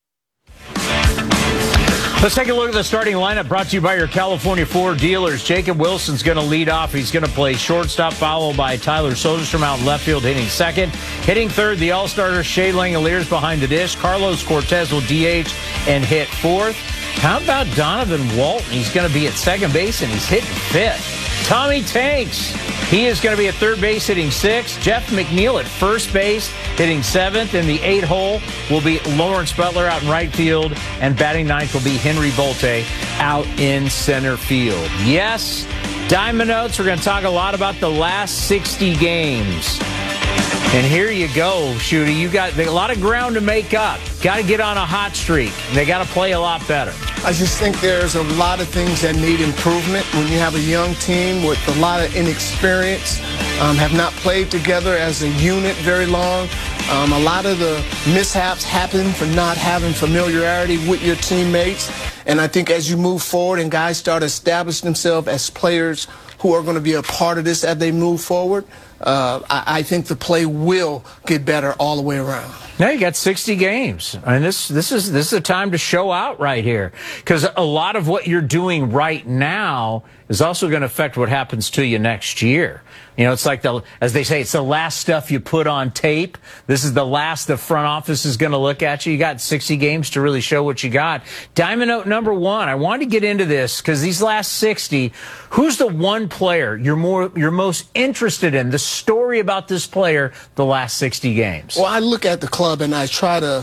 Speaker 22: Let's take a look at the starting lineup brought to you by your California Ford dealers. Jacob Wilson's going to lead off. He's going to play shortstop, followed by Tyler Soderstrom out in left field, hitting second. Hitting third, the all-starter Shea Langoliers behind the dish. Carlos Cortez will D H and hit fourth. How about Donovan Walton? He's going to be at second base, and he's hitting fifth. Tommy Tanks, he is going to be at third base, hitting sixth. Jeff McNeil at first base, hitting seventh. In the eight hole will be Lawrence Butler out in right field, and batting ninth will be Henry Volte out in center field. Yes, Diamond Notes, we're going to talk a lot about the last sixty games. And here you go, Shooty. You got a lot of ground to make up. Got to get on a hot streak. They got to play a lot better.
Speaker 23: I just think there's a lot of things that need improvement when you have a young team with a lot of inexperience, um, have not played together as a unit very long. Um, a lot of the mishaps happen for not having familiarity with your teammates. And I think as you move forward and guys start establishing themselves as players who are going to be a part of this as they move forward, uh, I, I think the play will get better all the way around.
Speaker 22: Now you got sixty games. I mean, this this is this is a time to show out right here, because a lot of what you're doing right now is also going to affect what happens to you next year. You know, it's like the, as they say, it's the last stuff you put on tape. This is the last the front office is going to look at you. You got sixty games to really show what you got. Diamond Note number one. I wanted to get into this because these last sixty, who's the one player you're more you're most interested in? The story about this player the last sixty games.
Speaker 23: Well, I look at the club and I try to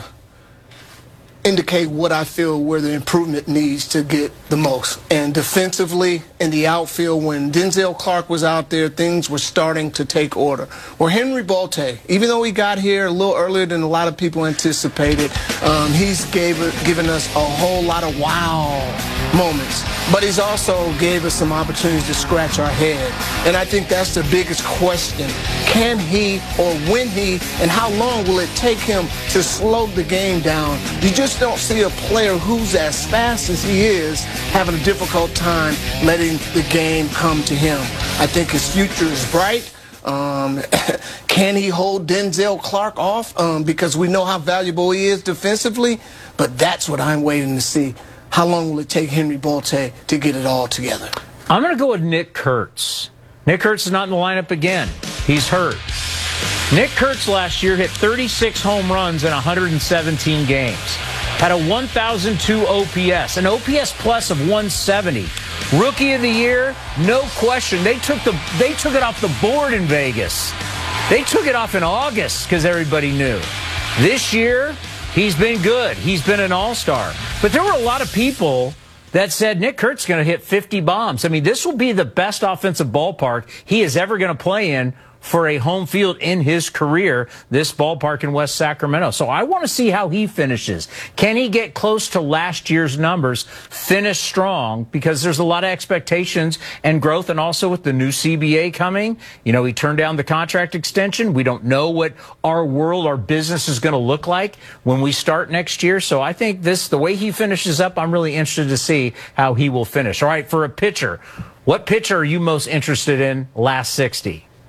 Speaker 23: indicate what I feel where the improvement needs to get the most. And defensively, in the outfield, when Denzel Clark was out there, things were starting to take order. Or Henry Volte, even though he got here a little earlier than a lot of people anticipated, um, he's gave, given us a whole lot of wow moments. But he's also gave us some opportunities to scratch our head. And I think that's the biggest question. Can he, or when he, and how long will it take him to slow the game down? You just don't see a player who's as fast as he is having a difficult time letting the game come to him. I think his future is bright. Um, can he hold Denzel Clark off? Um, because we know how valuable he is defensively. But that's what I'm waiting to see. How long will it take Henry Volte to get it all together?
Speaker 22: I'm going to go with Nick Kurtz. Nick Kurtz is not in the lineup again. He's hurt. Nick Kurtz last year hit thirty-six home runs in one hundred seventeen games. Had a one thousand two O P S, an O P S plus of one seventy. Rookie of the year, no question. They took the they took it off the board in Vegas. They took it off in August because everybody knew. This year, he's been good. He's been an all-star. But there were a lot of people that said Nick Kurtz is going to hit fifty bombs. I mean, this will be the best offensive ballpark he is ever going to play in for a home field in his career, this ballpark in West Sacramento. So I want to see how he finishes. Can he get close to last year's numbers, finish strong? Because there's a lot of expectations and growth, and also with the new C B A coming. You know, he turned down the contract extension. We don't know what our world, our business is going to look like when we start next year. So I think this, the way he finishes up, I'm really interested to see how he will finish. All right, for a pitcher, what pitcher are you most interested in last sixty?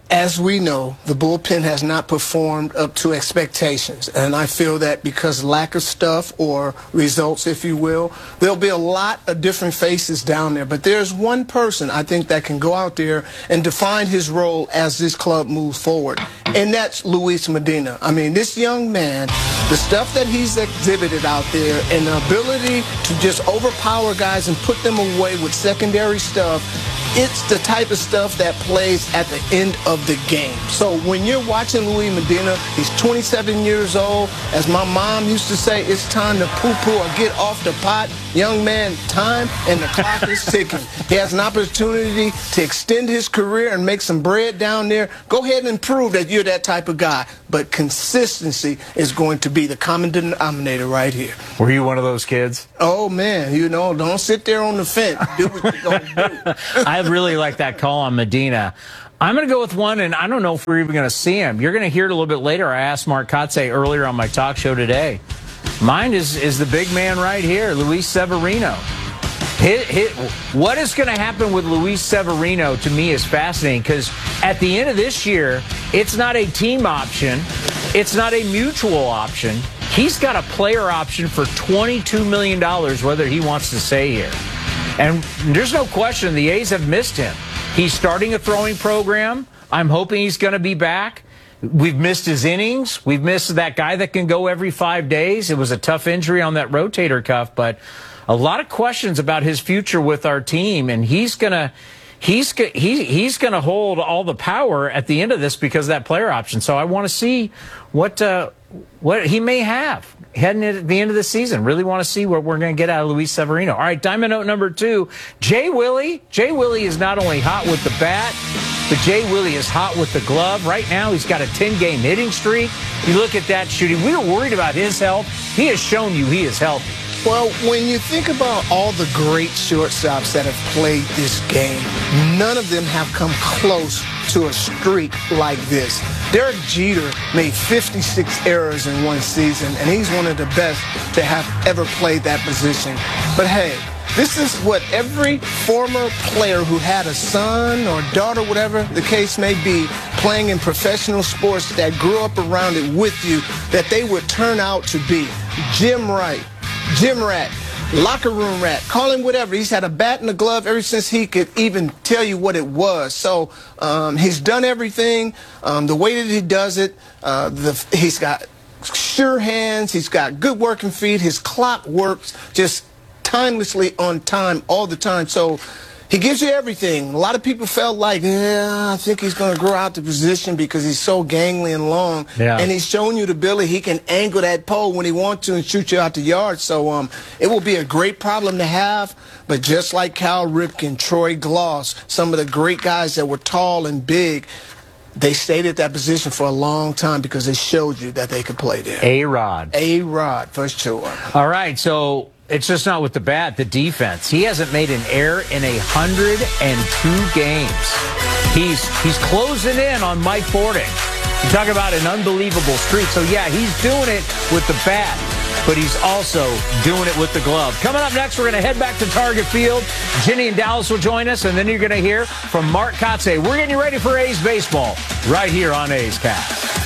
Speaker 23: As we know, the bullpen has not performed up to expectations, and I feel that because lack of stuff or results, if you will, there'll be a lot of different faces down there, but there's one person I think that can go out there and define his role as this club moves forward, and that's Luis Medina. I mean, this young man, the stuff that he's exhibited out there and the ability to just overpower guys and put them away with secondary stuff, it's the type of stuff that plays at the end of the game. So when you're watching Luis Medina, he's twenty-seven years old. As my mom used to say, it's time to poo-poo or get off the pot. Young man, time and the clock is ticking. He has an opportunity to extend his career and make some bread down there. Go ahead and prove that you're that type of guy. But consistency is going to be the common denominator right here.
Speaker 22: Were you one of those kids?
Speaker 23: Oh, man, you know, don't sit there on the fence. Do what you're going to do.
Speaker 22: I really like that call on Medina. I'm going to go with one, and I don't know if we're even going to see him. You're going to hear it a little bit later. I asked Mark Kotze earlier on my talk show today. Mine is, is the big man right here, Luis Severino. Hit, hit, what is going to happen with Luis Severino to me is fascinating because at the end of this year, it's not a team option. It's not a mutual option. He's got a player option for twenty-two million dollars whether he wants to stay here. And there's no question the A's have missed him. He's starting a throwing program. I'm hoping he's going to be back. We've missed his innings. We've missed that guy that can go every five days. It was a tough injury on that rotator cuff, but a lot of questions about his future with our team, and he's going to he's he, he's going to hold all the power at the end of this because of that player option. So I want to see what uh, what he may have heading at the end of the season. Really want to see what we're going to get out of Luis Severino. All right, diamond note number two, Jay Willie. Jay Willie is not only hot with the bat, but Jay Willie is hot with the glove. Right now, he's got a ten-game hitting streak. You look at that shooting. We were worried about his health. He has shown you he is healthy.
Speaker 23: Well, when you think about all the great shortstops that have played this game, none of them have come close to a streak like this. Derek Jeter made fifty-six errors in one season, and he's one of the best to have ever played that position. But hey, this is what every former player who had a son or daughter, whatever the case may be, playing in professional sports that grew up around it with you, that they would turn out to be. Jim Wright, Jim Rat, locker room rat, call him whatever. He's had a bat and a glove ever since he could even tell you what it was. So um, he's done everything. Um, the way that he does it, uh, the, he's got sure hands. He's got good working feet. His clock works just timelessly on time all the time. So he gives you everything. A lot of people felt like, yeah, I think he's going to grow out the position because he's so gangly and long.
Speaker 22: Yeah.
Speaker 23: And he's showing you the ability he can angle that pole when he wants to and shoot you out the yard. So um, it will be a great problem to have. But just like Cal Ripken, Troy Gloss, some of the great guys that were tall and big, they stayed at that position for a long time because they showed you that they could play there.
Speaker 22: A-Rod.
Speaker 23: A-Rod, for sure.
Speaker 22: All right, so it's just not with the bat, the defense. He hasn't made an error in one hundred two games. He's he's closing in on Mike Forting. You talk about an unbelievable streak. So, yeah, he's doing it with the bat, but he's also doing it with the glove. Coming up next, we're going to head back to Target Field. Jenny and Dallas will join us, and then you're going to hear from Mark Kotze. We're getting you ready for A's baseball right here on A's Cast.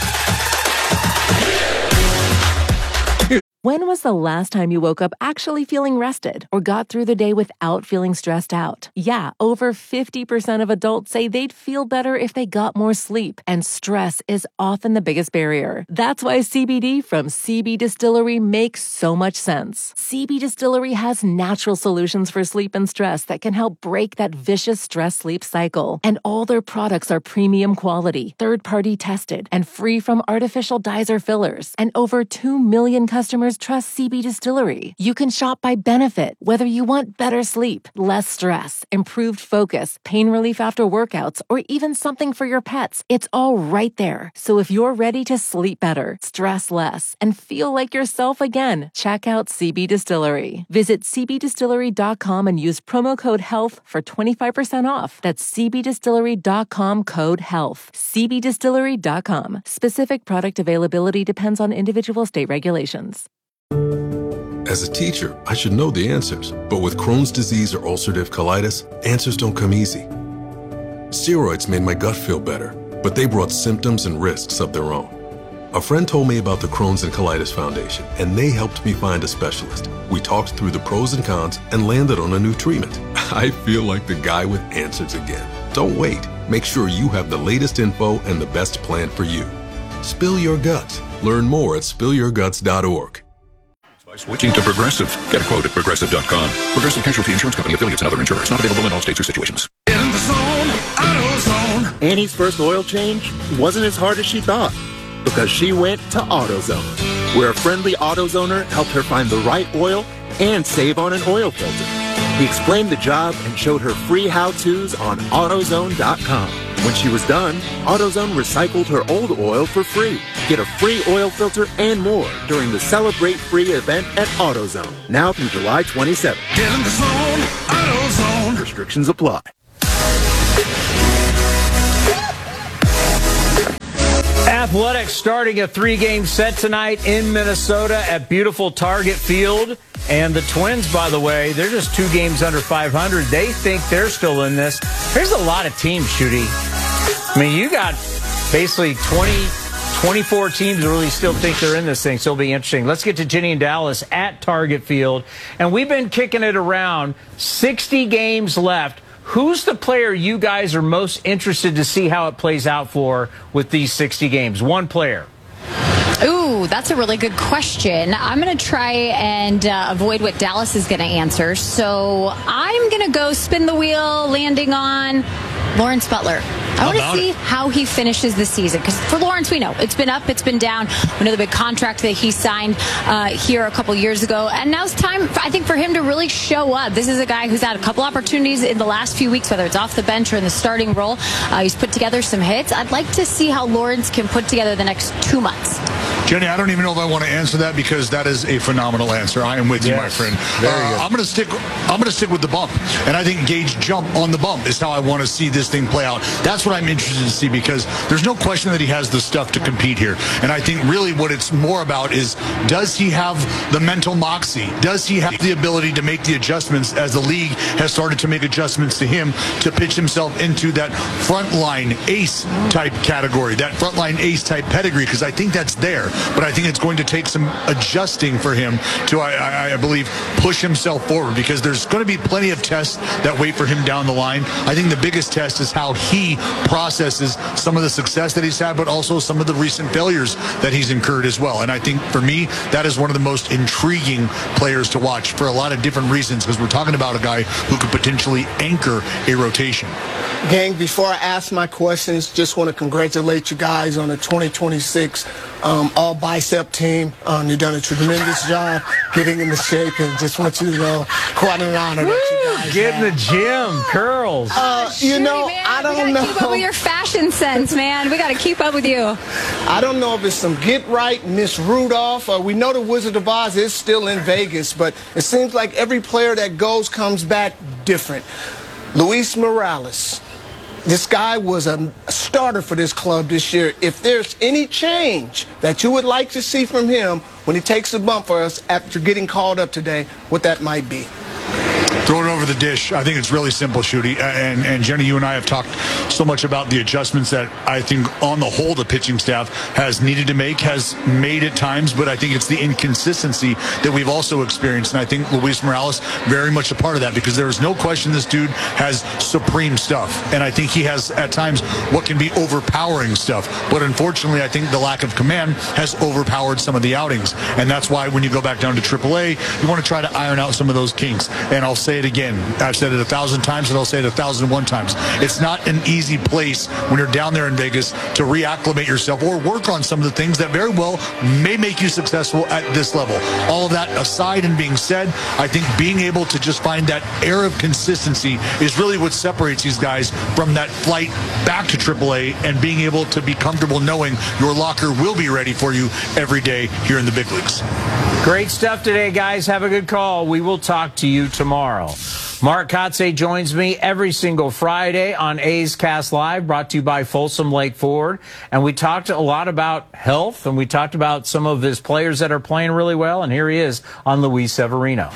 Speaker 4: When was the last time you woke up actually feeling rested or got through the day without feeling stressed out? Yeah, over fifty percent of adults say they'd feel better if they got more sleep, and stress is often the biggest barrier. That's why C B D from C B Distillery makes so much sense. C B Distillery has natural solutions for sleep and stress that can help break that vicious stress-sleep cycle. And all their products are premium quality, third-party tested, and free from artificial dyes or fillers. And over two million customers trust C B Distillery. You can shop by benefit, whether you want better sleep, less stress, improved focus, pain relief after workouts, or even something for your pets. It's all right there. So if you're ready to sleep better, stress less, and feel like yourself again, check out C B Distillery. Visit c b distillery dot com and use promo code HEALTH for twenty-five percent off. That's c b distillery dot com code HEALTH. c b distillery dot com. Specific product availability depends on individual state regulations.
Speaker 5: As a teacher, I should know the answers, but with Crohn's disease or ulcerative colitis, answers don't come easy. Steroids made my gut feel better, but they brought symptoms and risks of their own. A friend told me about the Crohn's and Colitis Foundation, and they helped me find a specialist. We talked through the pros and cons and landed on a new treatment. I feel like the guy with answers again. Don't wait. Make sure you have the latest info and the best plan for you. Spill your guts. Learn more at spill your guts dot org.
Speaker 8: By switching to Progressive. Get a quote at progressive dot com. Progressive Casualty Insurance Company, affiliates, and other insurers. Not available in all states or situations.
Speaker 9: In the zone, AutoZone. Annie's first oil change wasn't as hard as she thought because she went to AutoZone, where a friendly AutoZoner helped her find the right oil and save on an oil filter. He explained the job and showed her free how-tos on AutoZone dot com. When she was done, AutoZone recycled her old oil for free. Get a free oil filter and more during the Celebrate Free event at AutoZone, now through July twenty-seventh. Get in the zone, AutoZone. Restrictions apply.
Speaker 22: Athletics starting a three-game set tonight in Minnesota at beautiful Target Field. And the Twins, by the way, they're just two games under five hundred. They think they're still in this. There's a lot of teams, Shooty. I mean, you got basically twenty, twenty-four teams that really still think they're in this thing, so it'll be interesting. Let's get to Jenny and Dallas at Target Field. And we've been kicking it around. sixty games left. Who's the player you guys are most interested to see how it plays out for with these sixty games? One player.
Speaker 10: Ooh, that's a really good question. I'm going to try and uh, avoid what Dallas is going to answer. So I'm going to go spin the wheel, landing on Lawrence Butler. I want to see it? how he finishes the season. Because for Lawrence, we know it's been up, it's been down. We know the big contract that he signed uh, here a couple years ago. And now it's time, for, I think, for him to really show up. This is a guy who's had a couple opportunities in the last few weeks, whether it's off the bench or in the starting role. Uh, he's put together some hits. I'd like to see how Lawrence can put together the next two months.
Speaker 2: Jenny, I don't even know if I want to answer that because that is a phenomenal answer. I am with you, yes, my friend. Very uh, good. I'm going to stick. I'm going to stick with the bump, and I think Gage jump on the bump is how I want to see this thing play out. That's what I'm interested to see because there's no question that he has the stuff to compete here, and I think really what it's more about is does he have the mental moxie? Does he have the ability to make the adjustments as the league has started to make adjustments to him to pitch himself into that frontline ace type category, that frontline ace type pedigree? Because I think that's there. But I think it's going to take some adjusting for him to, I, I believe, push himself forward because there's going to be plenty of tests that wait for him down the line. I think the biggest test is how he processes some of the success that he's had, but also some of the recent failures that he's incurred as well. And I think for me, that is one of the most intriguing players to watch for a lot of different reasons because we're talking about a guy who could potentially anchor a rotation.
Speaker 23: Gang, before I ask my questions, just want to congratulate you guys on the twenty twenty-six um, all bicep team. Um, you've done a tremendous job getting into shape, and just want you to know, quite an honor
Speaker 22: Woo,
Speaker 23: that you guys
Speaker 22: get in the
Speaker 23: have.
Speaker 22: gym, curls.
Speaker 23: Uh, you
Speaker 10: Shooty,
Speaker 23: know,
Speaker 10: man,
Speaker 23: I don't
Speaker 10: we
Speaker 23: know.
Speaker 10: gotta keep up with your fashion sense, man. We got to keep up with you.
Speaker 23: I don't know if it's some get right, Miss Rudolph. Uh, we know the Wizard of Oz is still in Vegas, but it seems like every player that goes comes back different. Luis Morales. This guy was a starter for this club this year. If there's any change that you would like to see from him when he takes a bump for us after getting called up today, what that might be.
Speaker 2: Throw it over the dish. I think it's really simple, Shooty. And, and Jenny, you and I have talked so much about the adjustments that I think on the whole the pitching staff has needed to make, has made at times, but I think it's the inconsistency that we've also experienced. And I think Luis Morales very much a part of that because there is no question this dude has supreme stuff. And I think he has at times what can be overpowering stuff. But unfortunately, I think the lack of command has overpowered some of the outings. And that's why when you go back down to triple A, you want to try to iron out some of those kinks. And I'll say it again. I've said it a thousand times, and I'll say it a thousand and one times. It's not an easy place when you're down there in Vegas to reacclimate yourself or work on some of the things that very well may make you successful at this level. All of that aside and being said, I think being able to just find that air of consistency is really what separates these guys from that flight back to triple A and being able to be comfortable knowing your locker will be ready for you every day here in the big leagues.
Speaker 22: Great stuff today, guys. Have a good call. We will talk to you tomorrow. Mark Kotze joins me every single Friday on A's Cast Live, brought to you by Folsom Lake Ford. And we talked a lot about health, and we talked about some of his players that are playing really well. And here he is on Luis Severino.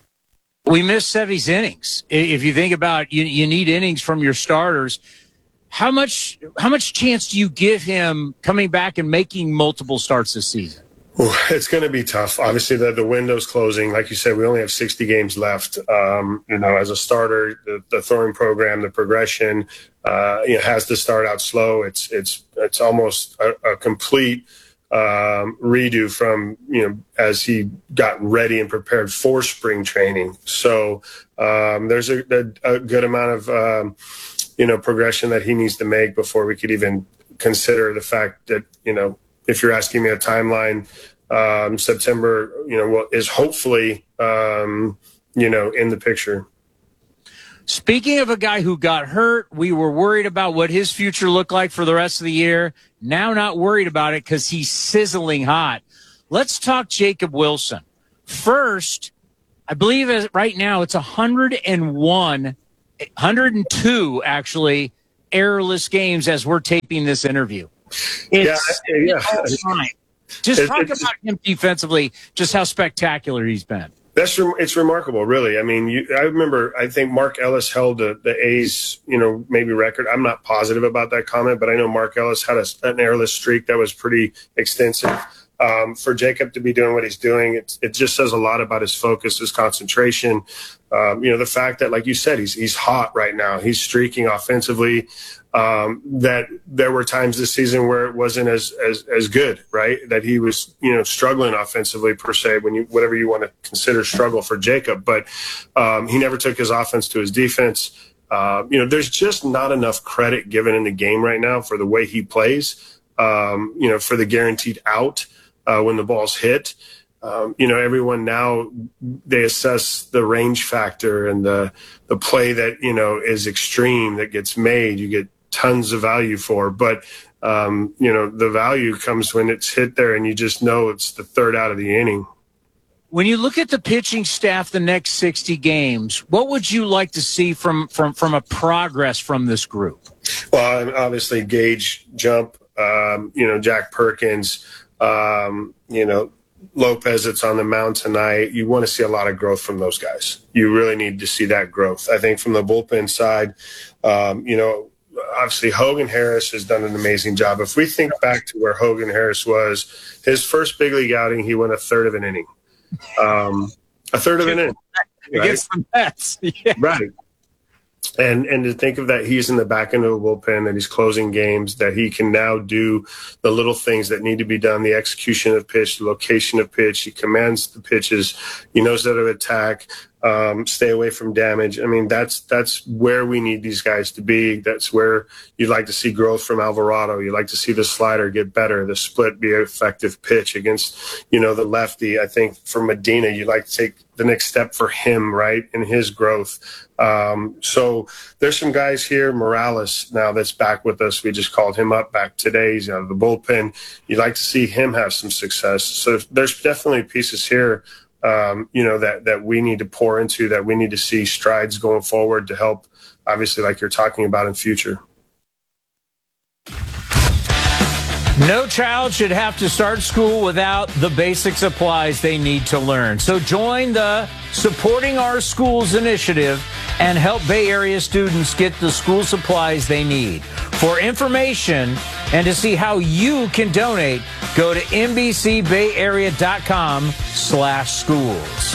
Speaker 22: We missed Sevy's innings. If you think about you, you need innings from your starters.
Speaker 11: how much how much chance do you give him coming back and making multiple starts this season?
Speaker 12: Ooh, it's going to be tough. Obviously, the, the window's closing. Like you said, we only have sixty games left. Um, you know, as a starter, the, the throwing program, the progression, uh, you know, has to start out slow. It's it's it's almost a, a complete um, redo from, you know, as he got ready and prepared for spring training. So um, there's a, a, a good amount of, um, you know, progression that he needs to make before we could even consider the fact that, you know, if you're asking me a timeline, um, September, you know, well, is hopefully, um, you know, in the picture.
Speaker 11: Speaking of a guy who got hurt, we were worried about what his future looked like for the rest of the year. Now not worried about it because he's sizzling hot. Let's talk Jacob Wilson. First, I believe as right now it's one hundred one, one hundred two actually, errorless games as we're taping this interview. It's, yeah, yeah. Just it, talk about him defensively, just how spectacular he's been.
Speaker 12: That's it's remarkable, really. I mean, you, I remember. I think Mark Ellis held the, the A's, you know, maybe record. I'm not positive about that comment, but I know Mark Ellis had a, an airless streak that was pretty extensive. Um, for Jacob to be doing what he's doing, it, it just says a lot about his focus, his concentration. Um, you know, the fact that, like you said, he's he's hot right now. He's streaking offensively. Um, that there were times this season where it wasn't as, as, as good, right? That he was, you know, struggling offensively per se, when you, whatever you want to consider struggle for Jacob, but, um, he never took his offense to his defense. Uh, you know, there's just not enough credit given in the game right now for the way he plays, um, you know, for the guaranteed out, uh, when the ball's hit. Um, you know, everyone now, they assess the range factor and the, the play that, you know, is extreme that gets made. You get tons of value for, but um, you know, the value comes when it's hit there and you just know it's the third out of the inning.
Speaker 11: When you look at the pitching staff the next sixty games, what would you like to see from from from a progress from this group?
Speaker 12: Well, obviously Gage jump, um, you know, Jack Perkins, um, you know, Lopez that's on the mound tonight. You want to see a lot of growth from those guys. You really need to see that growth. I think from the bullpen side, um, you know, obviously Hogan Harris has done an amazing job. If we think back to where Hogan Harris was, his first big league outing, he went a third of an inning. Um, a third of an inning. Right?
Speaker 11: Against the Mets. Yeah.
Speaker 12: Right. And and to think of that, he's in the back end of the bullpen, that he's closing games, that he can now do the little things that need to be done, the execution of pitch, the location of pitch. He commands the pitches. He knows how to attack, um, stay away from damage. I mean, that's that's where we need these guys to be. That's where you'd like to see growth from Alvarado. You'd like to see the slider get better, the split be an effective pitch against, you know, the lefty. I think for Medina, you'd like to take the next step for him, right, in his growth. Um, so there's some guys here, Morales now that's back with us. We just called him up back today. He's out of the bullpen. You'd like to see him have some success. So there's definitely pieces here, um, you know, that, that we need to pour into, that we need to see strides going forward to help, obviously, like you're talking about, in future.
Speaker 11: No child should have to start school without the basic supplies they need to learn. So join the Supporting Our Schools initiative and help Bay Area students get the school supplies they need. For information and to see how you can donate, go to nbcbayarea.com slash schools.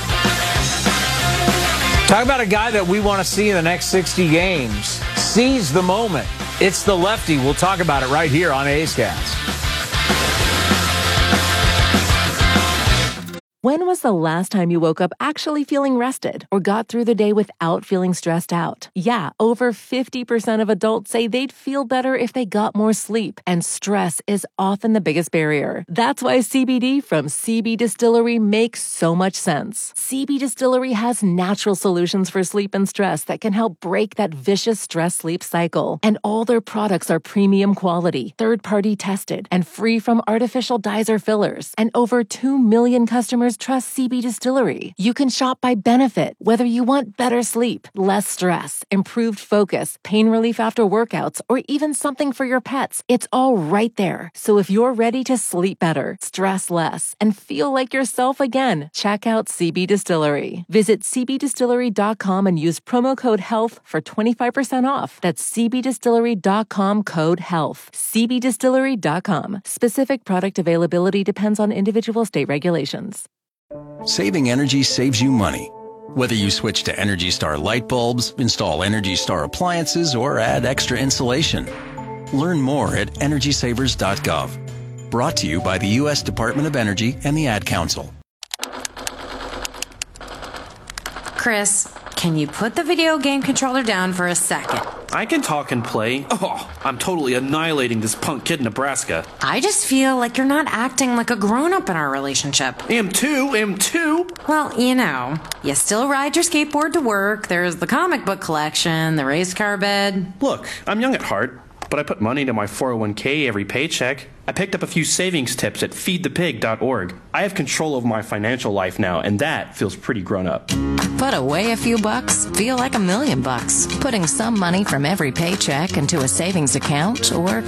Speaker 11: Talk about a guy that we want to see in the next sixty games. Seize the moment. It's the lefty. We'll talk about it right here on A's Cast.
Speaker 4: When was the last time you woke up actually feeling rested or got through the day without feeling stressed out? Yeah, over fifty percent of adults say they'd feel better if they got more sleep, and stress is often the biggest barrier. That's why C B D from C B Distillery makes so much sense. C B Distillery has natural solutions for sleep and stress that can help break that vicious stress-sleep cycle. And all their products are premium quality, third-party tested, and free from artificial dyes or fillers. And over two million customers customers trust C B Distillery. You can shop by benefit, whether you want better sleep, less stress, improved focus, pain relief after workouts, or even something for your pets. It's all right there. So if you're ready to sleep better, stress less, and feel like yourself again, check out C B Distillery. Visit c b distillery dot com and use promo code HEALTH for twenty-five percent off. That's c b distillery dot com code HEALTH. c b distillery dot com. Specific product availability depends on individual state regulations.
Speaker 13: Saving energy saves you money. Whether you switch to Energy Star light bulbs, install Energy Star appliances, or add extra insulation. Learn more at energy savers dot gov. Brought to you by the U S Department of Energy and the Ad Council.
Speaker 14: Chris, can you put the video game controller down for a second?
Speaker 15: I can talk and play. Oh, I'm totally annihilating this punk kid in Nebraska.
Speaker 14: I just feel like you're not acting like a grown-up in our relationship.
Speaker 15: Am too, am too.
Speaker 14: Well, you know, you still ride your skateboard to work, there's the comic book collection, the race car bed.
Speaker 15: Look, I'm young at heart, but I put money into my four oh one k every paycheck. I picked up a few savings tips at feed the pig dot org. I have control over my financial life now, and that feels pretty grown up.
Speaker 16: Put away a few bucks, feel like a million bucks. Putting some money from every paycheck into a savings account or